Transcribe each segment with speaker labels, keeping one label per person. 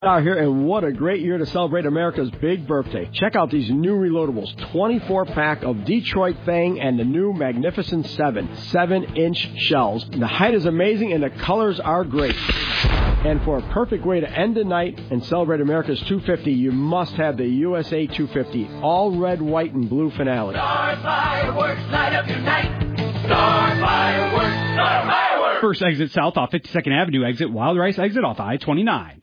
Speaker 1: Out here, and what a great year to celebrate America's big birthday. Check out these new reloadables, 24-pack of Detroit Fang and the new Magnificent 7-inch shells. The height is amazing and the colors are great. And for a perfect way to end the night and celebrate America's 250, you must have the USA 250, all red, white, and blue finale.
Speaker 2: Star Fireworks, light up your night. Star Fireworks, Star Fireworks.
Speaker 3: First exit south off 52nd Avenue, exit Wild Rice, exit off I-29.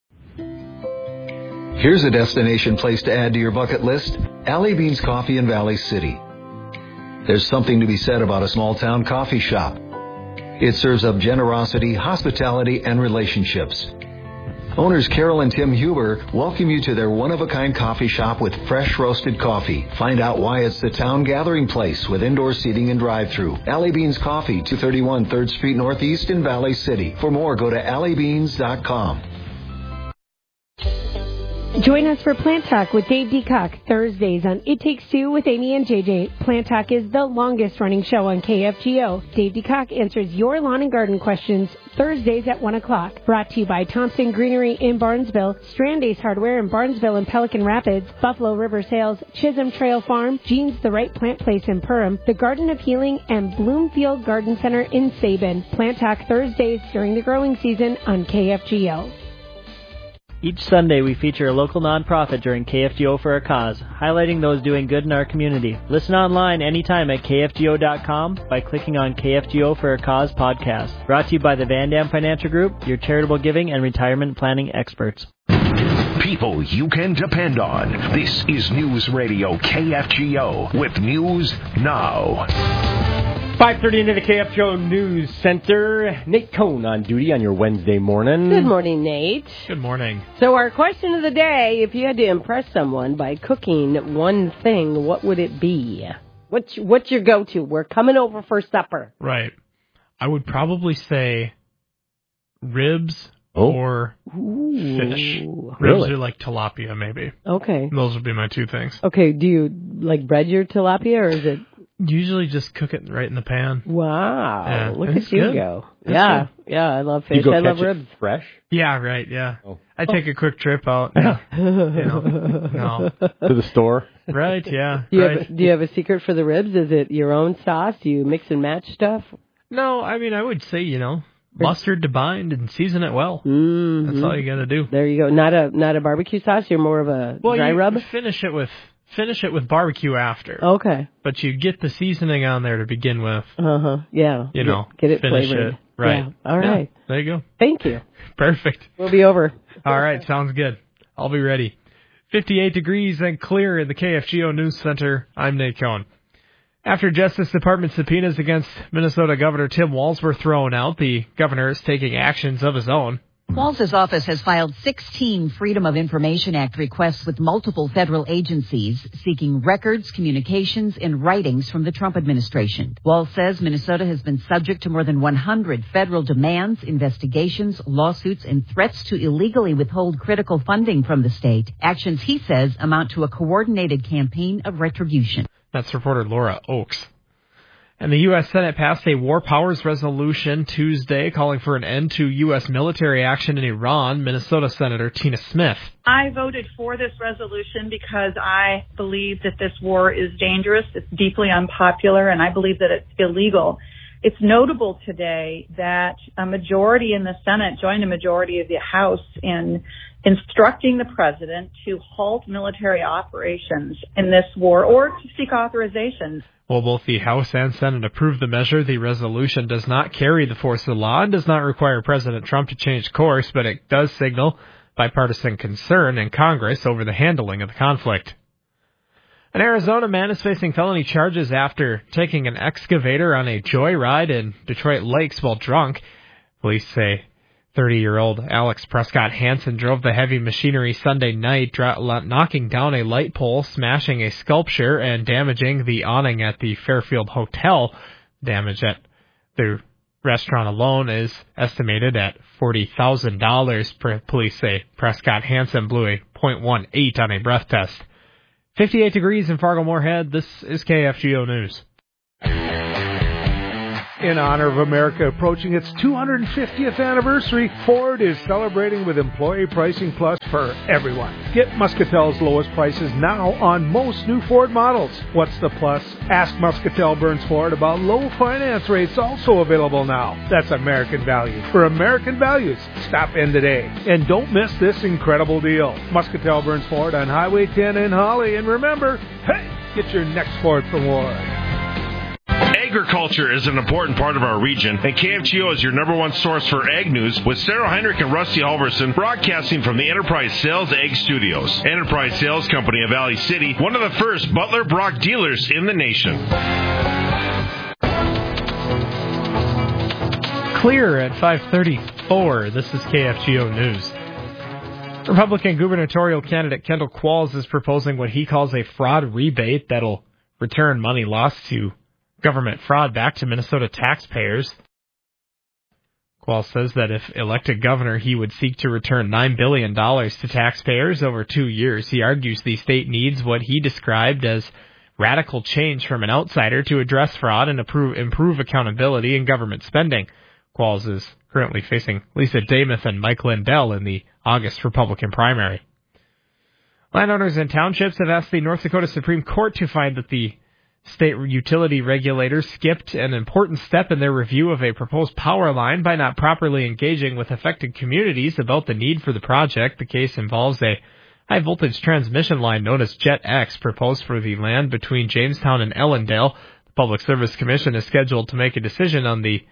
Speaker 4: Here's a destination place to add to your bucket list, Alley Beans Coffee in Valley City. There's something to be said about a small-town coffee shop. It serves up generosity, hospitality, and relationships. Owners Carol and Tim Huber welcome you to their one-of-a-kind coffee shop with fresh roasted coffee. Find out why it's the town gathering place with indoor seating and drive-thru. Alley Beans Coffee, 231 3rd Street Northeast in Valley City. For more, go to alleybeans.com.
Speaker 5: Join us for Plant Talk with Dave DeCock, Thursdays on It Takes Two with Amy and JJ. Plant Talk is the longest-running show on KFGO. Dave DeCock answers your lawn and garden questions Thursdays at 1 o'clock. Brought to you by Thompson Greenery in Barnesville, Strand Ace Hardware in Barnesville and Pelican Rapids, Buffalo River Sales, Chisholm Trail Farm, Jean's The Right Plant Place in Perham, the Garden of Healing, and Bloomfield Garden Center in Sabin. Plant Talk Thursdays during the growing season on KFGO.
Speaker 6: Each Sunday, we feature a local nonprofit during KFGO for a Cause, highlighting those doing good in our community. Listen online anytime at KFGO.com by clicking on KFGO for a Cause podcast. Brought to you by the Van Dam Financial Group, your charitable giving and retirement planning experts.
Speaker 7: People you can depend on. This is News Radio KFGO with News Now.
Speaker 8: 5:30 into the KFGO News Center. Nate Cohn on duty on your Wednesday morning.
Speaker 9: Good morning, Nate.
Speaker 10: Good morning.
Speaker 9: So our question of the day, if you had to impress someone by cooking one thing, what would it be? What's your go-to? We're coming over for supper.
Speaker 10: Right. I would probably say ribs or fish. Ribs
Speaker 8: Really?
Speaker 10: or like tilapia, maybe.
Speaker 9: Okay.
Speaker 10: Those would be my two things.
Speaker 9: Okay, do you like bread your tilapia, or is it...
Speaker 10: Usually just cook it right in the pan.
Speaker 9: Wow,
Speaker 10: Yeah,
Speaker 9: look
Speaker 10: it's
Speaker 9: at you
Speaker 10: good.
Speaker 9: go.
Speaker 10: It's
Speaker 9: Yeah,
Speaker 10: good.
Speaker 9: yeah, I love fish.
Speaker 8: You go
Speaker 9: I
Speaker 8: catch
Speaker 9: love
Speaker 8: it
Speaker 9: ribs.
Speaker 8: fresh?
Speaker 10: Yeah, right, yeah.
Speaker 8: Oh.
Speaker 10: I take a quick trip out. No.
Speaker 8: To the store?
Speaker 10: Right, yeah.
Speaker 9: Do
Speaker 10: right.
Speaker 9: you have a secret for the ribs? Is it your own sauce? Do you mix and match stuff?
Speaker 10: No, I mean, I would say, mustard to bind and season it well.
Speaker 9: Mm-hmm.
Speaker 10: That's all you got to do.
Speaker 9: There you go. Not a barbecue sauce. You're more of a dry rub.
Speaker 10: Finish it with barbecue after.
Speaker 9: Okay.
Speaker 10: But you get the seasoning on there to begin with.
Speaker 9: Yeah. Get it
Speaker 10: finish
Speaker 9: flavored.
Speaker 10: it. Right.
Speaker 9: Yeah. All right.
Speaker 10: Yeah, there you go.
Speaker 9: Thank you.
Speaker 10: Perfect.
Speaker 9: We'll be over.
Speaker 10: All right. Sounds good. I'll be ready. 58 degrees and clear in the KFGO News Center. I'm Nate Cohn. After Justice Department subpoenas against Minnesota Governor Tim Walz were thrown out, the governor is taking actions of his own.
Speaker 11: Walz's office has filed 16 Freedom of Information Act requests with multiple federal agencies seeking records, communications, and writings from the Trump administration. Walz says Minnesota has been subject to more than 100 federal demands, investigations, lawsuits, and threats to illegally withhold critical funding from the state. Actions, he says, amount to a coordinated campaign of retribution.
Speaker 10: That's reporter Laura Oakes. And the U.S. Senate passed a war powers resolution Tuesday calling for an end to U.S. military action in Iran. Minnesota Senator Tina Smith.
Speaker 12: I voted for this resolution because I believe that this war is dangerous, it's deeply unpopular, and I believe that it's illegal. It's notable today that a majority in the Senate joined a majority of the House in instructing the president to halt military operations in this war or to seek authorization.
Speaker 10: While both the House and Senate approved the measure, the resolution does not carry the force of law and does not require President Trump to change course, but it does signal bipartisan concern in Congress over the handling of the conflict. An Arizona man is facing felony charges after taking an excavator on a joyride in Detroit Lakes while drunk. Police say 30-year-old Alex Prescott Hansen drove the heavy machinery Sunday night, knocking down a light pole, smashing a sculpture, and damaging the awning at the Fairfield Hotel. Damage at the restaurant alone is estimated at $40,000. Police say Prescott Hansen blew a .18 on a breath test. 58 degrees in Fargo-Moorhead. This is KFGO News.
Speaker 13: In honor of America approaching its 250th anniversary, Ford is celebrating with Employee Pricing Plus for everyone. Get Muscatel's lowest prices now on most new Ford models. What's the plus? Ask Muscatel Burns Ford about low finance rates also available now. That's American value. For American values, stop in today. And don't miss this incredible deal. Muscatel Burns Ford on Highway 10 in Holly. And remember, hey, get your next Ford from Ward.
Speaker 14: Agriculture is an important part of our region, and KFGO is your number one source for ag news with Sarah Heinrich and Rusty Halverson broadcasting from the Enterprise Sales Ag Studios. Enterprise Sales Company of Valley City, one of the first Butler Brock dealers in the nation.
Speaker 10: Clear at 5:34. This is KFGO News. Republican gubernatorial candidate Kendall Qualls is proposing what he calls a fraud rebate that'll return money lost to government fraud back to Minnesota taxpayers. Qualls says that if elected governor, he would seek to return $9 billion to taxpayers over 2 years. He argues the state needs what he described as radical change from an outsider to address fraud and improve accountability in government spending. Qualls is currently facing Lisa Damuth and Mike Lindell in the August Republican primary. Landowners and townships have asked the North Dakota Supreme Court to find that the state utility regulators skipped an important step in their review of a proposed power line by not properly engaging with affected communities about the need for the project. The case involves a high-voltage transmission line known as Jet X proposed for the land between Jamestown and Ellendale. The Public Service Commission is scheduled to make a decision on the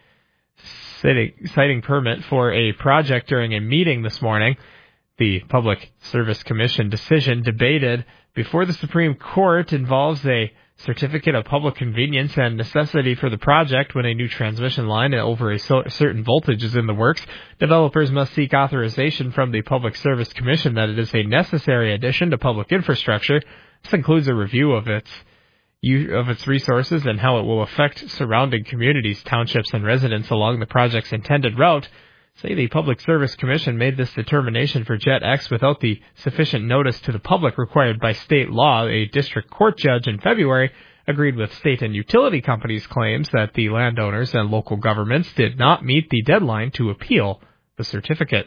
Speaker 10: siting permit for a project during a meeting this morning. The Public Service Commission decision debated before the Supreme Court involves a certificate of public convenience and necessity for the project. When a new transmission line over a certain voltage is in the works, developers must seek authorization from the Public Service Commission that it is a necessary addition to public infrastructure. This includes a review of its resources and how it will affect surrounding communities, townships, and residents along the project's intended route. Say the Public Service Commission made this determination for Jet X without the sufficient notice to the public required by state law. A district court judge in February agreed with state and utility companies' claims that the landowners and local governments did not meet the deadline to appeal the certificate.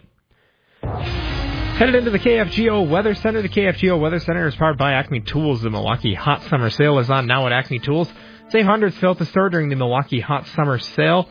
Speaker 10: Headed into the KFGO Weather Center. The KFGO Weather Center is powered by Acme Tools. The Milwaukee Hot Summer Sale is on now at Acme Tools. Save hundreds still at the store during the Milwaukee Hot Summer Sale.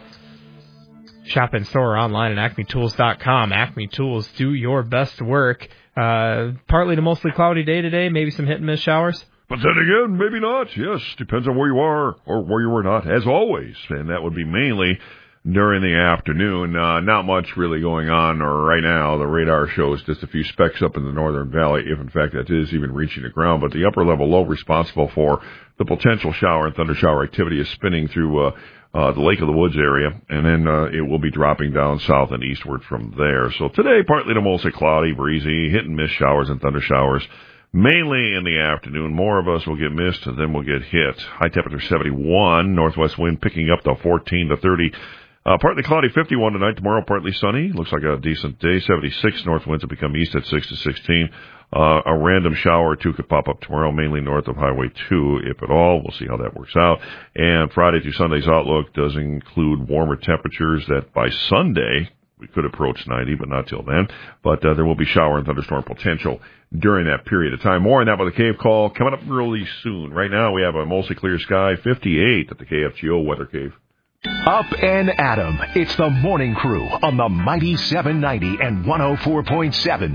Speaker 10: Shop in store or online at acmetools.com. Acme Tools, do your best work. Partly to mostly cloudy day today, maybe some hit and miss showers.
Speaker 15: But then again, maybe not. Yes, depends on where you are or where you are not, as always. And that would be mainly during the afternoon. Not much really going on right now. The radar shows just a few specks up in the northern valley, if in fact that is even reaching the ground. But the upper level low responsible for the potential shower and thunder shower activity is spinning through the Lake of the Woods area, and then it will be dropping down south and eastward from there. So today, partly to mostly cloudy, breezy, hit and miss showers and thunder showers, mainly in the afternoon. More of us will get missed, and then we'll get hit. High temperature 71, northwest wind picking up to 14 to 30. Partly cloudy, 51 tonight. Tomorrow, partly sunny. Looks like a decent day. 76 north winds will become east at 6 to 16. A random shower or two could pop up tomorrow, mainly north of Highway 2, if at all. We'll see how that works out. And Friday through Sunday's outlook does include warmer temperatures that by Sunday we could approach 90, but not till then. But there will be shower and thunderstorm potential during that period of time. More on that with the Cave Call coming up really soon. Right now we have a mostly clear sky, 58 at the KFGO Weather Cave.
Speaker 7: Up and Adam. It's the morning crew on the mighty 790 and 104.7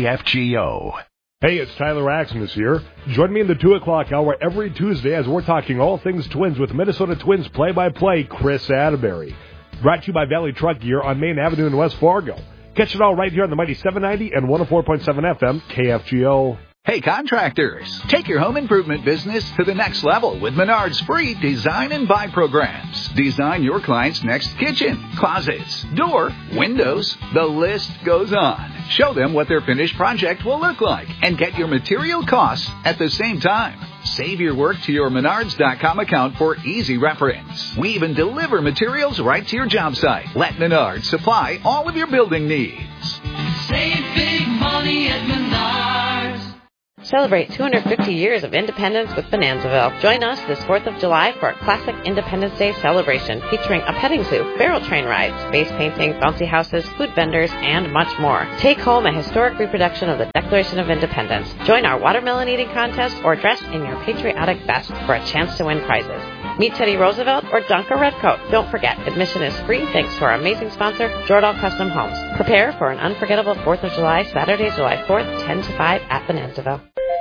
Speaker 7: KFGO.
Speaker 13: Hey, it's Tyler Axon here. Join me in the 2 o'clock hour every Tuesday as we're talking all things Twins with Minnesota Twins play-by-play Chris Atterbury. Brought to you by Valley Truck Gear on Main Avenue in West Fargo. Catch it all right here on the mighty 790 and 104.7 FM KFGO.
Speaker 16: Hey contractors, take your home improvement business to the next level with Menard's free Design and Buy programs. Design your client's next kitchen, closets, door, windows, the list goes on. Show them what their finished project will look like and get your material costs at the same time. Save your work to your Menards.com account for easy reference. We even deliver materials right to your job site. Let Menards supply all of your building needs.
Speaker 2: Save big money at Menards.
Speaker 17: Celebrate 250 years of independence with Bonanzaville. Join us this 4th of July for a classic Independence Day celebration featuring a petting zoo, barrel train rides, face painting, bouncy houses, food vendors, and much more. Take home a historic reproduction of the Declaration of Independence. Join our watermelon eating contest or dress in your patriotic best for a chance to win prizes. Meet Teddy Roosevelt or dunk a redcoat. Don't forget, admission is free thanks to our amazing sponsor, Jordahl Custom Homes. Prepare for an unforgettable 4th of July, Saturday, July 4th, 10 to 5 at Bonanzaville.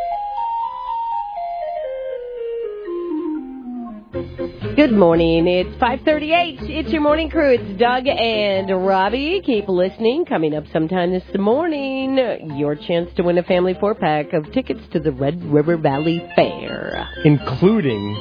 Speaker 9: Good morning. It's 5:38. It's your morning crew. It's Doug and Robbie. Keep listening. Coming up sometime this morning, your chance to win a family 4-pack of tickets to the Red River Valley Fair.
Speaker 8: Including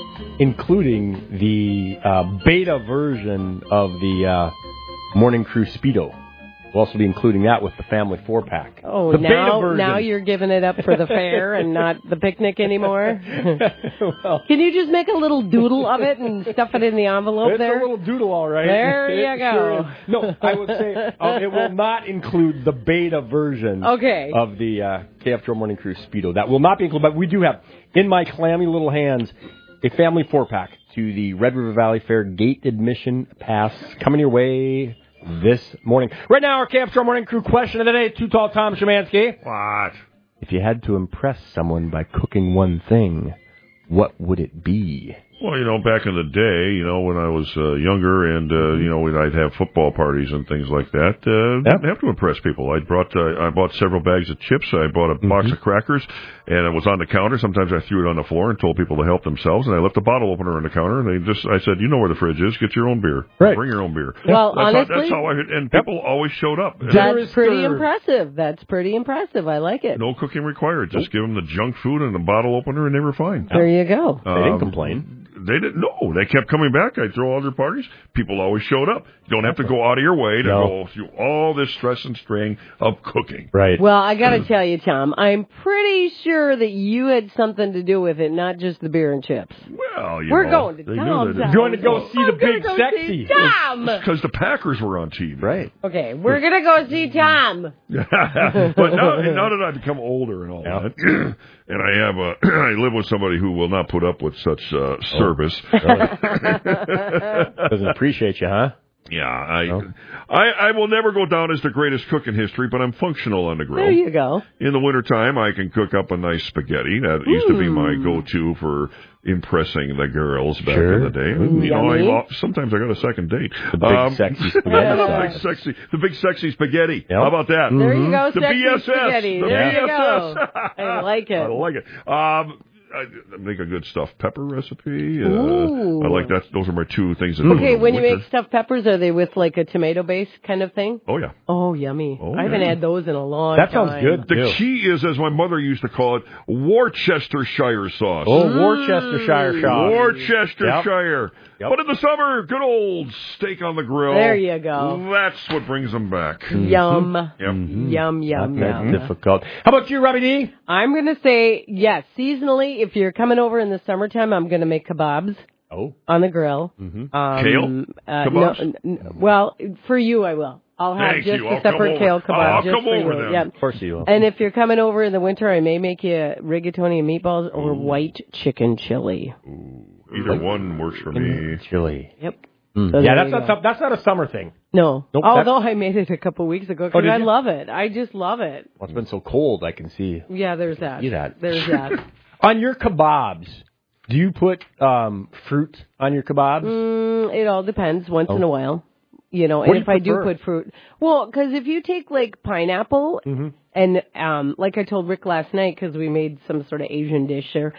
Speaker 8: the beta version of the Morning Crew Speedo. We'll also be including that with the family 4-pack.
Speaker 9: Oh,
Speaker 8: the
Speaker 9: now you're giving it up for the fair and not the picnic anymore? Can you just make a little doodle of it and stuff it in the envelope there?
Speaker 8: It's a little doodle, all right.
Speaker 9: There you go.
Speaker 8: Sure no, I would say it will not include the beta version of the KFGO Morning Crew Speedo. That will not be included, but we do have, in my clammy little hands, a family 4-pack to the Red River Valley Fair gate admission pass coming your way this morning. Right now, our KFGO Morning Crew question of the day, Too Tall Tom Szymanski.
Speaker 15: What?
Speaker 8: If you had to impress someone by cooking one thing, what would it be?
Speaker 15: Well, back in the day, when I was younger and, I'd have football parties and things like that, I'd have to impress people. I bought several bags of chips. I bought a box of crackers, and it was on the counter. Sometimes I threw it on the floor and told people to help themselves, and I left a bottle opener on the counter, and I said, you know where the fridge is. Get your own beer.
Speaker 8: Right.
Speaker 15: Bring your own beer.
Speaker 9: Well,
Speaker 15: that's
Speaker 9: honestly,
Speaker 15: and people always showed up.
Speaker 9: That's pretty impressive. That's pretty impressive. I like it.
Speaker 15: No cooking required. Just give them the junk food and the bottle opener, and they were fine.
Speaker 9: There you go.
Speaker 8: They didn't complain.
Speaker 15: They didn't. No, they kept coming back. I'd throw other parties. People always showed up. You don't have to go out of your way to go through all this stress and strain of cooking.
Speaker 8: Right.
Speaker 9: Well, I got to tell you, Tom, I'm pretty sure that you had something to do with it, not just the beer and chips.
Speaker 15: Well,
Speaker 9: we're going to Tom's.
Speaker 8: You're going to go see the Big Sexy.
Speaker 9: Tom!
Speaker 15: Because the Packers were on TV.
Speaker 8: Right.
Speaker 9: Okay, we're going to go see Tom.
Speaker 15: But now that I've become older and all that, and I live with somebody who will not put up with such service.
Speaker 8: Doesn't appreciate you, huh?
Speaker 15: Yeah, I will never go down as the greatest cook in history, but I'm functional on the grill.
Speaker 9: There you go.
Speaker 15: In the wintertime, I can cook up a nice spaghetti. That used to be my go-to for impressing the girls back in the day. Sometimes I got a second date.
Speaker 8: The big sexy spaghetti.
Speaker 15: The big sexy spaghetti. Yep. How about that?
Speaker 9: There you go,
Speaker 15: the
Speaker 9: sexy
Speaker 15: BSS.
Speaker 9: spaghetti. There you go. I like it.
Speaker 15: I like it. I make a good stuffed pepper recipe. I like that. Those are my two things.
Speaker 9: Okay, when you make stuffed peppers, are they with like a tomato base kind of thing?
Speaker 15: Oh, yeah.
Speaker 9: Oh, yummy. I haven't had those in a long time.
Speaker 8: That sounds good.
Speaker 15: The key is, as my mother used to call it, Worcestershire sauce.
Speaker 8: Oh, Worcestershire sauce.
Speaker 15: Worcestershire. Yep. But in the summer, good old steak on the grill.
Speaker 9: There you go.
Speaker 15: That's what brings them back.
Speaker 9: Yum.
Speaker 15: Yep.
Speaker 9: Yum, yum,
Speaker 8: Not
Speaker 9: yum.
Speaker 8: that difficult. How about you, Robbie D?
Speaker 9: I'm going to say, yes, seasonally, if you're coming over in the summertime, I'm going to make kebabs. On the grill.
Speaker 15: Kale? Kebabs?
Speaker 9: Well, for you, I will. I'll have just a separate kale kebab.
Speaker 15: I'll
Speaker 9: just
Speaker 15: come
Speaker 9: for
Speaker 15: over
Speaker 9: you.
Speaker 15: then.
Speaker 9: Yeah.
Speaker 8: Of course you will.
Speaker 9: And if you're coming over in the winter, I may make you rigatoni and meatballs or white chicken chili.
Speaker 15: Ooh, either one works for me.
Speaker 8: Chili.
Speaker 9: Yep.
Speaker 8: So yeah, that's not a summer thing.
Speaker 9: No.
Speaker 8: Nope,
Speaker 9: although I made it a couple weeks ago because I
Speaker 8: you?
Speaker 9: love it. I just love it.
Speaker 8: Well, it's been so cold, I can see.
Speaker 9: Yeah, there's that.
Speaker 8: See that.
Speaker 9: There's that.
Speaker 8: On your kebabs, do you put fruit on your kebabs?
Speaker 9: It all depends once in a while. You know, and if I do put fruit. Well, because if you take like pineapple and like I told Rick last night because we made some sort of Asian dish there,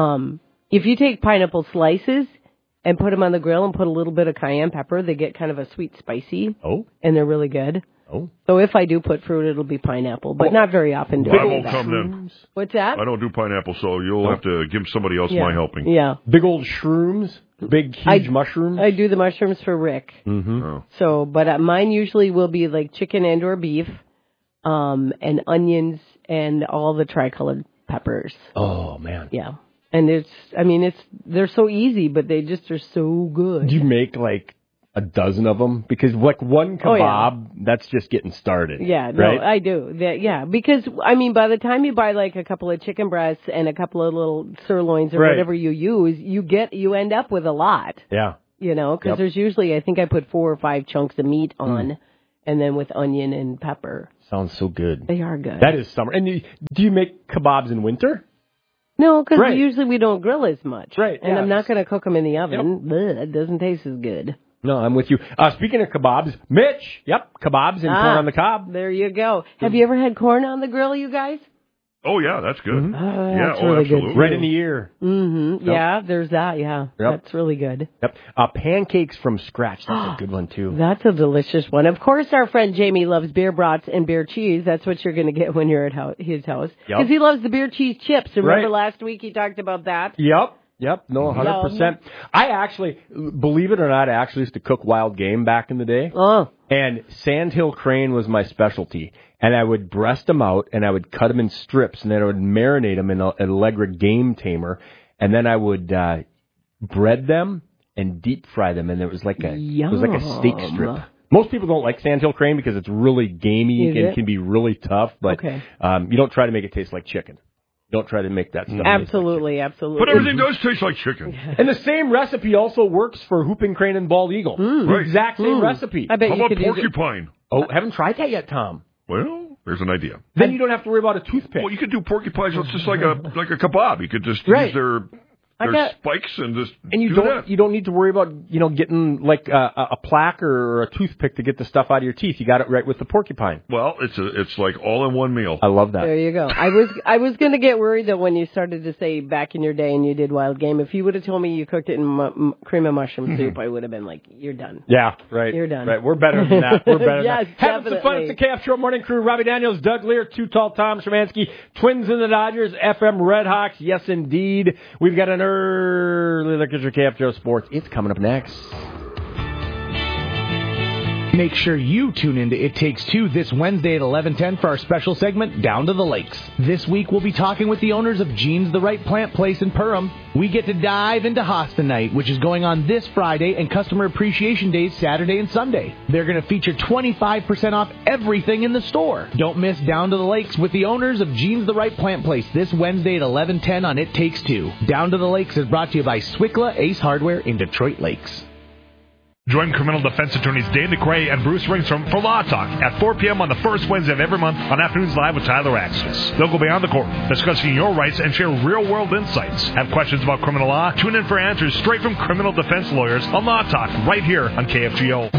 Speaker 9: if you take pineapple slices and put them on the grill and put a little bit of cayenne pepper, they get kind of a sweet spicy.
Speaker 8: Oh.
Speaker 9: And they're really good.
Speaker 8: Oh.
Speaker 9: So if I do put fruit, it'll be pineapple, but not very often.
Speaker 15: I won't come then.
Speaker 9: What's that?
Speaker 15: I don't do pineapple, so you'll have to give somebody else my helping.
Speaker 9: Yeah.
Speaker 8: Big old shrooms? Big, huge mushrooms?
Speaker 9: I do the mushrooms for Rick.
Speaker 15: Oh.
Speaker 9: So, but mine usually will be like chicken and or beef, and onions and all the tricolored peppers.
Speaker 8: Oh, man.
Speaker 9: Yeah. And they're so easy, but they just are so good.
Speaker 8: Do you make like a dozen of them? Because like one kebab, that's just getting started.
Speaker 9: Yeah, no,
Speaker 8: right?
Speaker 9: I do. Because, I mean, by the time you buy like a couple of chicken breasts and a couple of little sirloins or whatever you use, you end up with a lot.
Speaker 8: Yeah.
Speaker 9: You know, because there's usually, I think I put 4 or 5 chunks of meat on, and then with onion and pepper.
Speaker 8: Sounds so good.
Speaker 9: They are good.
Speaker 8: That is summer. And do you make kebabs in winter?
Speaker 9: No, because usually we don't grill as much.
Speaker 8: Right.
Speaker 9: And I'm not going to cook them in the oven. Bleh, it doesn't taste as good.
Speaker 8: No, I'm with you. Speaking of kebabs, Mitch. Yep, kebabs and corn on the cob.
Speaker 9: There you go. Have you ever had corn on the grill, you guys?
Speaker 15: Oh, yeah, that's good.
Speaker 8: Mm-hmm.
Speaker 9: That's really
Speaker 15: absolutely.
Speaker 9: good.
Speaker 8: Right in the ear.
Speaker 9: Mm-hmm.
Speaker 8: Yep.
Speaker 9: Yeah, there's that,
Speaker 8: Yep.
Speaker 9: That's really good.
Speaker 8: Yep. Pancakes from scratch. That's a good one, too.
Speaker 9: That's a delicious one. Of course, our friend Jamie loves beer brats and beer cheese. That's what you're going to get when you're at his house. Because he loves the beer cheese chips. Remember last week he talked about that?
Speaker 8: Yep, no, 100%. I actually, believe it or not, I actually used to cook wild game back in the day.
Speaker 9: Oh.
Speaker 8: And sandhill crane was my specialty. And I would breast them out, and I would cut them in strips, and then I would marinate them in an Allegra game tamer, and then I would bread them and deep fry them, and it was like a steak strip. Most people don't like sandhill crane because it's really gamey and can be really tough, but you don't try to make it taste like chicken. Don't try to make that stuff.
Speaker 9: Absolutely.
Speaker 15: But everything does taste like chicken.
Speaker 8: And the same recipe also works for whooping crane and bald eagle. The exact same recipe.
Speaker 9: I bet
Speaker 15: How
Speaker 9: you
Speaker 15: about
Speaker 9: could
Speaker 15: porcupine?
Speaker 8: Oh, haven't tried that yet, Tom.
Speaker 15: Well, there's an idea.
Speaker 8: Then you don't have to worry about a toothpick.
Speaker 15: Well, you could do porcupines. It's just like a kebab. You could just use their spikes and just
Speaker 8: you don't need to worry about getting like a plaque or a toothpick to get the stuff out of your teeth. You got it right with the porcupine.
Speaker 15: Well, it's like all in one meal.
Speaker 8: I love that.
Speaker 9: There you go. I was going to get worried that when you started to say back in your day and you did wild game, if you would have told me you cooked it in cream of mushroom soup, I would have been like, you're done.
Speaker 8: Yeah, right.
Speaker 9: You're done.
Speaker 8: Right, we're better than that. We're better
Speaker 9: yes,
Speaker 8: than that. Having some fun. It's the KFTO Morning Crew. Robbie Daniels, Doug Lear, Too Tall Tom Szymanski, Twins and the Dodgers, FM Redhawks. Yes, indeed. We've got an early look at your KFTO Sports. It's coming up next.
Speaker 18: Make sure you tune into It Takes Two this Wednesday at 11:10 for our special segment, Down to the Lakes. This week, we'll be talking with the owners of Jean's The Right Plant Place in Perham. We get to dive into Hosta Night, which is going on this Friday, and Customer Appreciation Days Saturday and Sunday. They're going to feature 25% off everything in the store. Don't miss Down to the Lakes with the owners of Jean's The Right Plant Place this Wednesday at 11:10 on It Takes Two. Down to the Lakes is brought to you by Swickla Ace Hardware in Detroit Lakes.
Speaker 14: Join criminal defense attorneys Dave McRae and Bruce Ringstrom for Law Talk at 4 p.m. on the first Wednesday of every month on Afternoons Live with Tyler Axis. They'll go beyond the court, discussing your rights and share real-world insights. Have questions about criminal law? Tune in for answers straight from criminal defense lawyers on Law Talk right here on KFGO.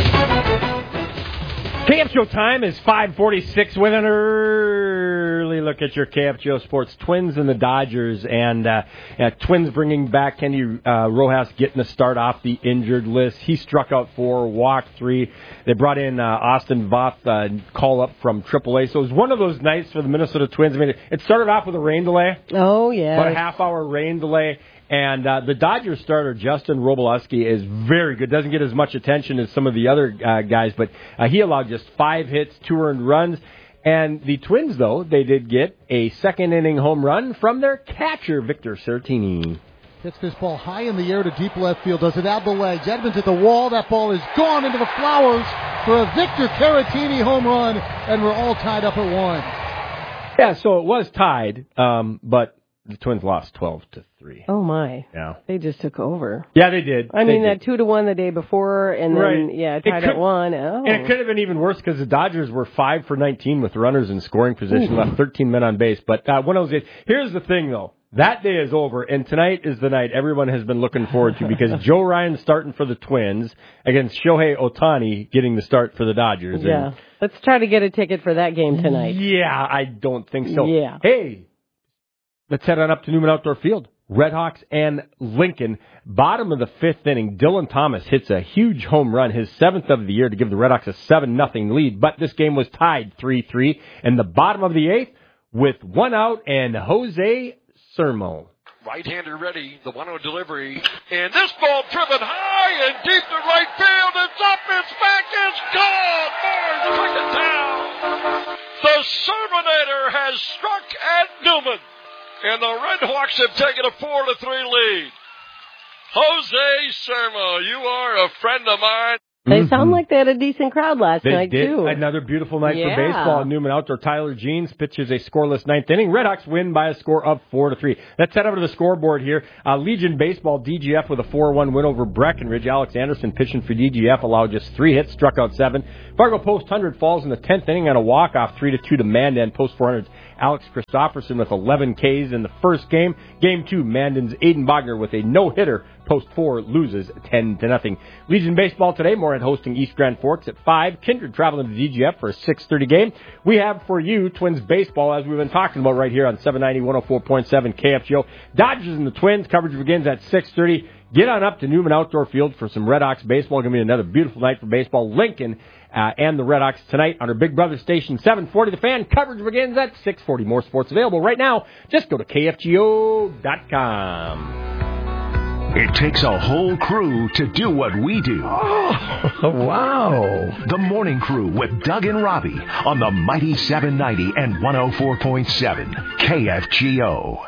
Speaker 8: KFGO time is 5:46 with an early look at your KFGO Sports. Twins and the Dodgers, and Twins bringing back Kenny Rojas, getting to start off the injured list. He struck out 4, walked 3. They brought in Austin Voth, call up from AAA. So it was one of those nights for the Minnesota Twins. I mean, it started off with a rain delay.
Speaker 9: Oh, yeah.
Speaker 8: About a half-hour rain delay. And the Dodgers starter, Justin Wroblewski, is very good. Doesn't get as much attention as some of the other guys, but he allowed just 5 hits, 2 earned runs. And the Twins, though, they did get a second-inning home run from their catcher, Victor Sertini.
Speaker 19: Hits this ball high in the air to deep left field. Does it have the legs? Edmonds at the wall. That ball is gone into the flowers for a Victor Caratini home run, and we're all tied up at 1.
Speaker 8: Yeah, so it was tied, but the Twins lost 12-3.
Speaker 9: Oh, my.
Speaker 8: Yeah.
Speaker 9: They just took over.
Speaker 8: Yeah, they did.
Speaker 9: I mean, that 2-1 the day before, and then, tied at 1. Oh.
Speaker 8: And it could have been even worse because the Dodgers were 5 for 19 with runners in scoring position, left 13 men on base. But here's the thing, though. That day is over, and tonight is the night everyone has been looking forward to because Joe Ryan's starting for the Twins against Shohei Ohtani getting the start for the Dodgers.
Speaker 9: Yeah.
Speaker 8: And
Speaker 9: let's try to get a ticket for that game tonight.
Speaker 8: Yeah, I don't think so.
Speaker 9: Yeah.
Speaker 8: Hey, let's head on up to Newman Outdoor Field. Redhawks and Lincoln. Bottom of the 5th inning, Dylan Thomas hits a huge home run, his 7th of the year, to give the Redhawks a 7-0 lead. But this game was tied 3-3. And the bottom of the 8th, with 1 out, and Jose Sermo.
Speaker 20: Right-hander ready, the 1-0 delivery. And this ball driven high and deep to right field. It's up, it's back, it's gone. Boys, bring it down. The Sermonator has struck at Newman. And the Redhawks have taken a 4-3 lead. Jose Sermo, you are a friend of mine.
Speaker 9: They sound like they had a decent crowd last night,
Speaker 8: did.
Speaker 9: too.
Speaker 8: Another beautiful night for baseball. Newman Outdoor. Tyler Jeans pitches a scoreless ninth inning. Redhawks win by a score of 4-3. Let's head over to the scoreboard here. Legion Baseball, DGF with a 4-1 win over Breckenridge. Alex Anderson pitching for DGF allowed just 3 hits, struck out 7. Fargo Post 100 falls in the 10th inning on a walk-off 3-2 to Mandan. Post 400's Alex Christopherson with 11 Ks in the first game. Game 2, Mandan's Aiden Bogner with a no-hitter. Post 4 loses 10-0. Legion Baseball today, Moorhead hosting East Grand Forks at 5. Kindred traveling to DGF for a 6:30 game. We have for you Twins Baseball, as we've been talking about right here on 790, 104.7 KFGO. Dodgers and the Twins. Coverage begins at 6:30. Get on up to Newman Outdoor Field for some Redhawks baseball. Going to be another beautiful night for baseball. Lincoln and the Redhawks tonight on our Big Brother station, 740 The Fan. Coverage begins at 6:40. More sports available right now. Just go to KFGO.com.
Speaker 7: It takes a whole crew to do what we do.
Speaker 18: Oh, wow.
Speaker 7: The Morning Crew with Doug and Robbie on the mighty 790 and 104.7 KFGO.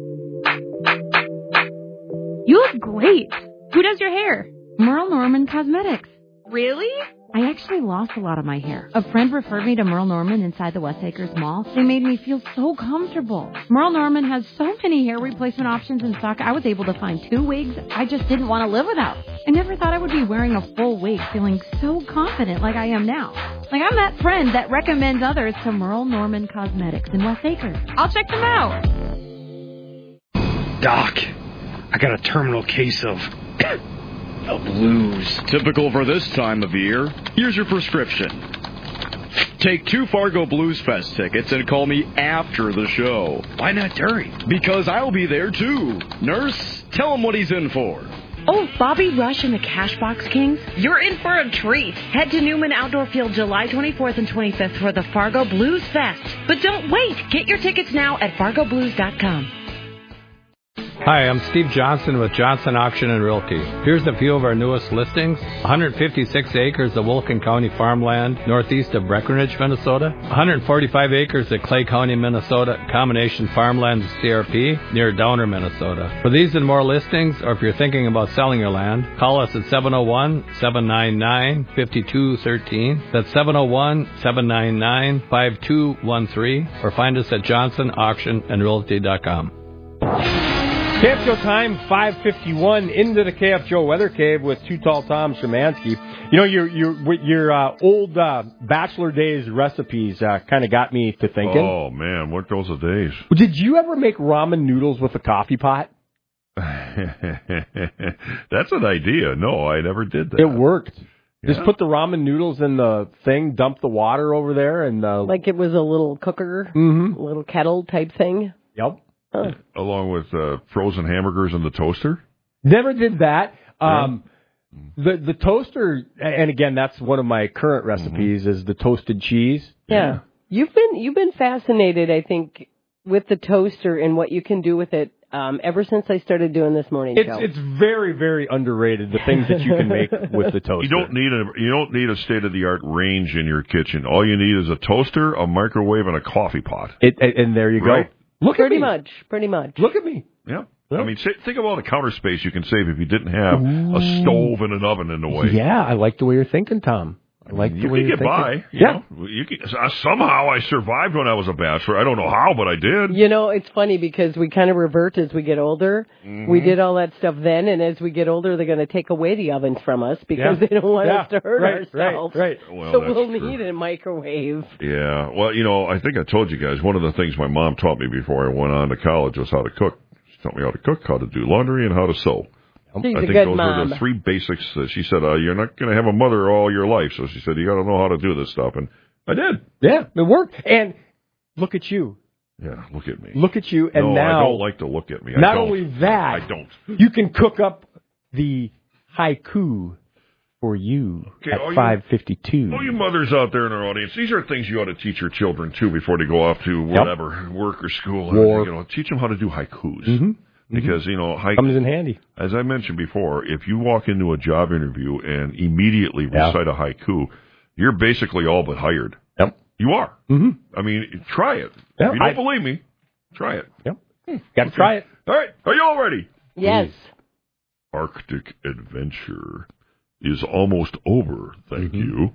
Speaker 21: You look great. Who does your hair? Merle Norman Cosmetics. Really? I actually lost a lot of my hair. A friend referred me to Merle Norman inside the West Acres Mall. They made me feel so comfortable. Merle Norman has so many hair replacement options in stock. I was able to find 2 wigs I just didn't want to live without. I never thought I would be wearing a full wig feeling so confident like I am now. Like I'm that friend that recommends others to Merle Norman Cosmetics in West Acres. I'll check them out.
Speaker 3: Doc, I got a terminal case of the blues.
Speaker 22: Typical for this time of year. Here's your prescription. Take 2 Fargo Blues Fest tickets and call me after the show.
Speaker 3: Why not during?
Speaker 22: Because I'll be there too. Nurse, tell him what he's in for.
Speaker 23: Oh, Bobby Rush and the Cashbox Kings? You're in for a treat. Head to Newman Outdoor Field July 24th and 25th for the Fargo Blues Fest. But don't wait. Get your tickets now at fargoblues.com.
Speaker 24: Hi, I'm Steve Johnson with Johnson Auction and Realty. Here's a few of our newest listings. 156 acres of Wilkin County farmland northeast of Breckenridge, Minnesota. 145 acres of Clay County, Minnesota, combination farmland with CRP near Downer, Minnesota. For these and more listings, or if you're thinking about selling your land, call us at 701-799-5213. That's 701-799-5213, or find us at johnsonauctionandrealty.com.
Speaker 8: KFGO time, 5:51, into the KFGO Weather Cave with Too Tall Tom Szymanski. You know, your old Bachelor Days recipes kind of got me to thinking.
Speaker 15: Oh, man, weren't those the days?
Speaker 8: Did you ever make ramen noodles with a coffee pot?
Speaker 15: That's an idea. No, I never did that.
Speaker 8: It worked.
Speaker 15: Yeah.
Speaker 8: Just put the ramen noodles in the thing, dump the water over there, and...
Speaker 9: like it was a little cooker, a little kettle type thing?
Speaker 8: Yep.
Speaker 9: Huh.
Speaker 15: Along with frozen hamburgers in the toaster?
Speaker 8: Never did that. The toaster, and again, that's one of my current recipes, is the toasted cheese.
Speaker 9: Yeah. You've been fascinated, I think, with the toaster and what you can do with it ever since I started doing this morning show.
Speaker 8: It's very, very underrated, the things that you can make with the toaster.
Speaker 15: You don't need a state-of-the-art range in your kitchen. All you need is a toaster, a microwave, and a coffee pot.
Speaker 8: And there you go. Look
Speaker 9: pretty
Speaker 8: at me.
Speaker 9: Pretty much.
Speaker 8: Look at me.
Speaker 15: Yeah. I mean, think of all the counter space you can save if you didn't have a stove and an oven in the way.
Speaker 8: Yeah, I like the way you're thinking, Tom. I like the way you're thinking.
Speaker 15: You can get by. You can, somehow I survived when I was a bachelor. I don't know how, but I did.
Speaker 9: You know, it's funny because we kind of revert as we get older. Mm-hmm. We did all that stuff then, and as we get older, they're going to take away the ovens from us because they don't want us to hurt ourselves.
Speaker 8: Right.
Speaker 15: Well,
Speaker 9: so we'll need a microwave.
Speaker 15: Yeah. Well, I think I told you guys, one of the things my mom taught me before I went on to college was how to cook. She taught me how to cook, how to do laundry, and how to sew.
Speaker 9: She's
Speaker 15: I think
Speaker 9: those
Speaker 15: were the 3 basics. She said, you're not going to have a mother all your life. So she said, you got to know how to do this stuff. And I did.
Speaker 8: Yeah, it worked. And look at you.
Speaker 15: Yeah, look at me.
Speaker 8: Look at you. And now,
Speaker 15: I don't like to look at me.
Speaker 8: Not only that,
Speaker 15: I don't.
Speaker 8: You can cook up the haiku for you at 5:52.
Speaker 15: Oh, you mothers out there in our audience, these are things you ought to teach your children, too, before they go off to whatever, work or school. Teach them how to do haikus.
Speaker 8: Mm-hmm.
Speaker 15: Because,
Speaker 8: comes in handy.
Speaker 15: As I mentioned before, if you walk into a job interview and immediately recite a haiku, you're basically all but hired.
Speaker 8: Yep.
Speaker 15: You are.
Speaker 8: Mm-hmm.
Speaker 15: I mean, try it.
Speaker 8: Yep.
Speaker 15: If you don't believe me, try it.
Speaker 8: Yep. Got to try it.
Speaker 15: All right. Are you all ready?
Speaker 9: Yes.
Speaker 15: Arctic adventure is almost over. Thank you.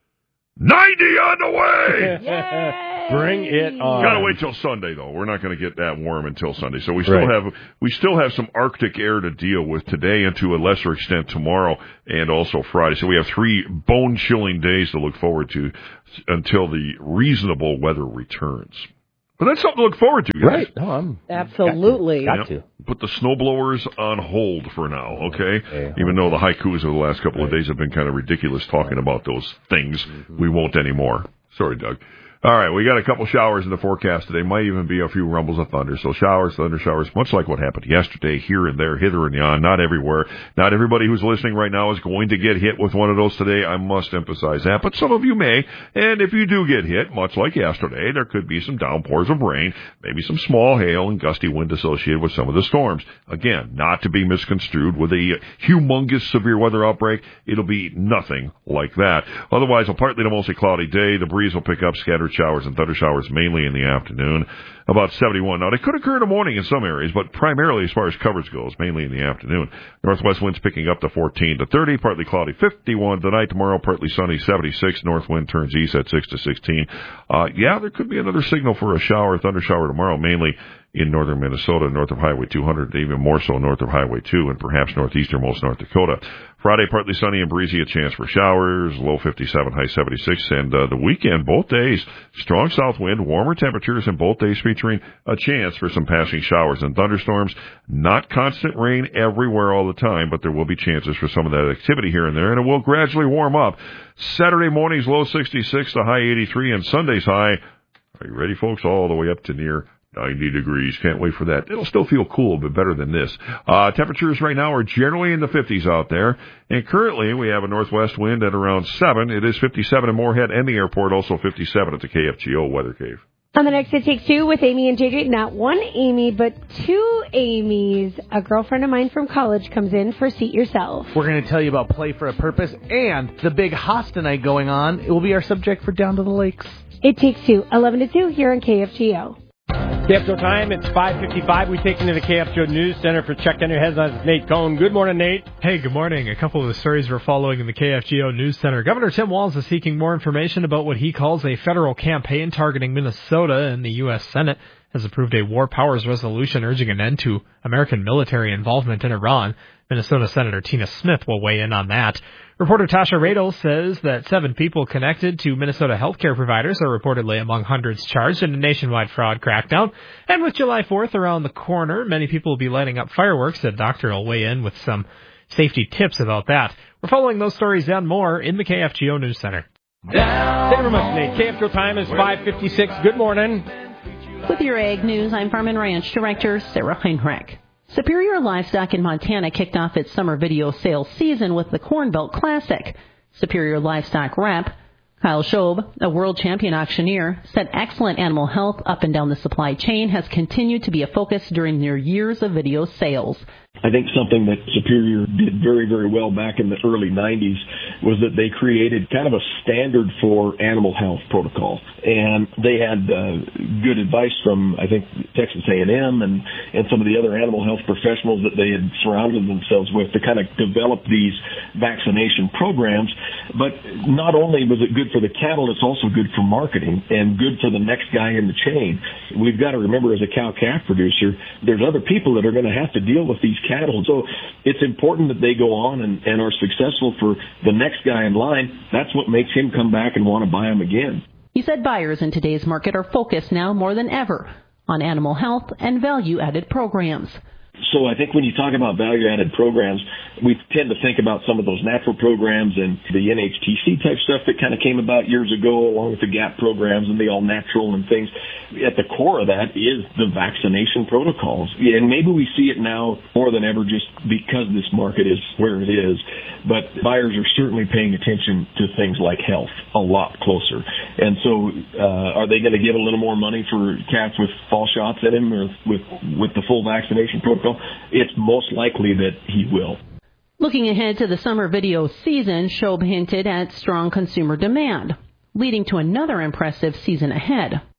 Speaker 15: 90 on the way!
Speaker 9: Yay!
Speaker 8: Bring it on.
Speaker 15: Gotta wait till Sunday, though. We're not going to get that warm until Sunday. So we still have some Arctic air to deal with today and to a lesser extent tomorrow and also Friday. So we have 3 bone-chilling days to look forward to until the reasonable weather returns. But that's something to look forward to, guys.
Speaker 8: Right. No,
Speaker 9: absolutely.
Speaker 8: Got to.
Speaker 15: Put the snowblowers on hold for now, okay? Even though the haikus of the last couple of days have been kind of ridiculous talking about those things, we won't anymore. Sorry, Doug. All right, we got a couple showers in the forecast today. Might even be a few rumbles of thunder. So showers, thunder showers, much like what happened yesterday, here and there, hither and yon, not everywhere. Not everybody who's listening right now is going to get hit with one of those today. I must emphasize that. But some of you may. And if you do get hit, much like yesterday, there could be some downpours of rain, maybe some small hail and gusty wind associated with some of the storms. Again, not to be misconstrued with a humongous severe weather outbreak. It'll be nothing like that. Otherwise, a partly to mostly cloudy day. The breeze will pick up scattered showers and thunder showers mainly in the afternoon, about 71. Now, they could occur in the morning in some areas, but primarily as far as coverage goes, mainly in the afternoon. Northwest winds picking up to 14 to 30, partly cloudy 51 tonight. Tomorrow, partly sunny 76. North wind turns east at 6 to 16. There could be another signal for a shower, thunder shower tomorrow, mainly in northern Minnesota, north of Highway 200, even more so north of Highway 2, and perhaps northeasternmost North Dakota. Friday, partly sunny and breezy, a chance for showers, low 57, high 76, and the weekend, both days, strong south wind, warmer temperatures, and both days featuring a chance for some passing showers and thunderstorms. Not constant rain everywhere all the time, but there will be chances for some of that activity here and there, and it will gradually warm up. Saturday morning's low 66, the high 83, and Sunday's high, are you ready, folks, all the way up to near 90 degrees. Can't wait for that. It'll still feel cool, but better than this. Temperatures right now are generally in the 50s out there. And currently, we have a northwest wind at around 7. It is 57 in Moorhead and the airport, also 57 at the KFGO Weather Cave.
Speaker 1: On the next It Takes Two with Amy and JJ, not one Amy, but 2 Amy's. A girlfriend of mine from college comes in for Seat Yourself.
Speaker 18: We're going to tell you about Play for a Purpose and the big Hosta night going on. It will be our subject for Down to the Lakes.
Speaker 1: It Takes Two, 11 to 2 here on KFGO.
Speaker 8: KFGO time, it's 5:55. We take into the KFGO News Center for Check On Your Headlines with Nate Cohn. Good morning, Nate.
Speaker 10: Hey, good morning. A couple of the stories we're following in the KFGO News Center. Governor Tim Walz is seeking more information about what he calls a federal campaign targeting Minnesota, and the U.S. Senate has approved a war powers resolution urging an end to American military involvement in Iran. Minnesota Senator Tina Smith will weigh in on that. Reporter Tasha Radel says that 7 people connected to Minnesota healthcare providers are reportedly among hundreds charged in a nationwide fraud crackdown. And with July 4th around the corner, many people will be lighting up fireworks. A doctor will weigh in with some safety tips about that. We're following those stories and more in the KFGO News Center.
Speaker 8: Thank you very much, Nate. KFGO time is 5:56. Good morning.
Speaker 4: With your Ag News, I'm Farm and Ranch Director Sarah Heinrich. Superior Livestock in Montana kicked off its summer video sales season with the Corn Belt Classic. Superior Livestock rep Kyle Schob, a world champion auctioneer, said excellent animal health up and down the supply chain has continued to be a focus during their years of video sales.
Speaker 5: I think something that Superior did very, very well back in the early 90s was that they created kind of a standard for animal health protocol. And they had good advice from, I think, Texas A&M and some of the other animal health professionals that they had surrounded themselves with to kind of develop these vaccination programs. But not only was it good for the cattle, it's also good for marketing and good for the next guy in the chain. We've got to remember, as a cow-calf producer, there's other people that are going to have to deal with these cattle. So it's important that they go on and are successful for the next guy in line. That's what makes him come back and want to buy them again.
Speaker 4: He said buyers in today's market are focused now more than ever on animal health and value-added programs.
Speaker 5: So I think when you talk about value-added programs, we tend to think about some of those natural programs and the NHTC type stuff that kind of came about years ago, along with the GAP programs and the all-natural and things. At the core of that is the vaccination protocols. And maybe we see it now more than ever just because this market is where it is. But buyers are certainly paying attention to things like health a lot closer. And so are they going to give a little more money for cats with fall shots at him or with the full vaccination protocol? It's most likely that he will.
Speaker 4: Looking ahead to the summer video season, Schob hinted at strong consumer demand, leading to another impressive season ahead.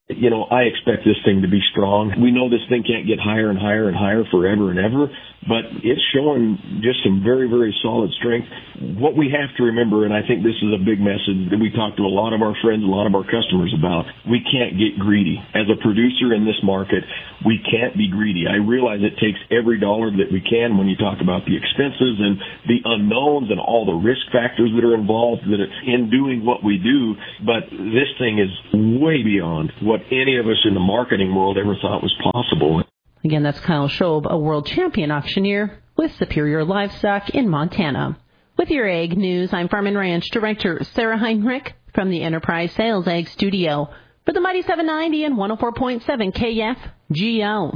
Speaker 5: I expect this thing to be strong. We know this thing can't get higher and higher and higher forever and ever, but it's showing just some very, very solid strength. What we have to remember, and I think this is a big message that we talk to a lot of our friends, a lot of our customers about, we can't get greedy. As a producer in this market, we can't be greedy. I realize it takes every dollar that we can when you talk about the expenses and the unknowns and all the risk factors that are involved in doing what we do, but this thing is way beyond what any of us in the marketing world ever thought was possible.
Speaker 4: Again, that's Kyle Schob, a world champion auctioneer with Superior Livestock in Montana. With your Ag News, I'm Farm and Ranch Director Sarah Heinrich from the Enterprise Sales Ag Studio for the Mighty 790 and 104.7 KFGO.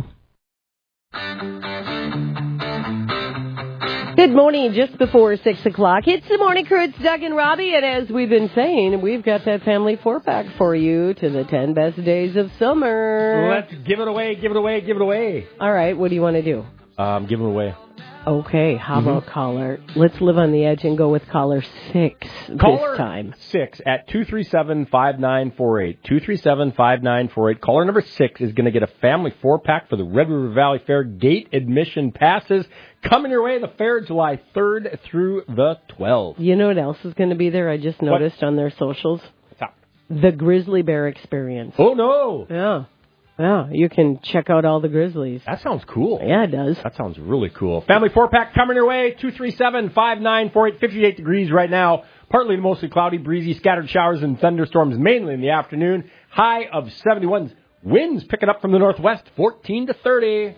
Speaker 9: Good morning, just before 6 o'clock. It's the morning crew. It's Doug and Robbie, and as we've been saying, we've got that family 4-pack for you to the 10 best days of summer.
Speaker 8: Let's give it away.
Speaker 9: All right, what do you want to do?
Speaker 8: Give it away.
Speaker 9: Okay, how about caller? Let's live on the edge and go with caller 6 this time.
Speaker 8: 6 at 237-5948. 237-5948. Caller number 6 is going to get a family 4-pack for the Red River Valley Fair gate admission passes. Coming your way, the fair, July 3rd through the 12th.
Speaker 9: You know what else is going to be there? I just noticed on their socials.
Speaker 8: What's up?
Speaker 9: The Grizzly Bear Experience.
Speaker 8: Oh, no.
Speaker 9: Yeah, you can check out all the grizzlies.
Speaker 8: That sounds cool.
Speaker 9: Yeah, it does.
Speaker 8: That sounds really cool. Family 4-pack coming your way, 237-5948, 58 degrees right now. Partly to mostly cloudy, breezy, scattered showers and thunderstorms mainly in the afternoon. High of 71. Winds picking up from the northwest, 14 to 30.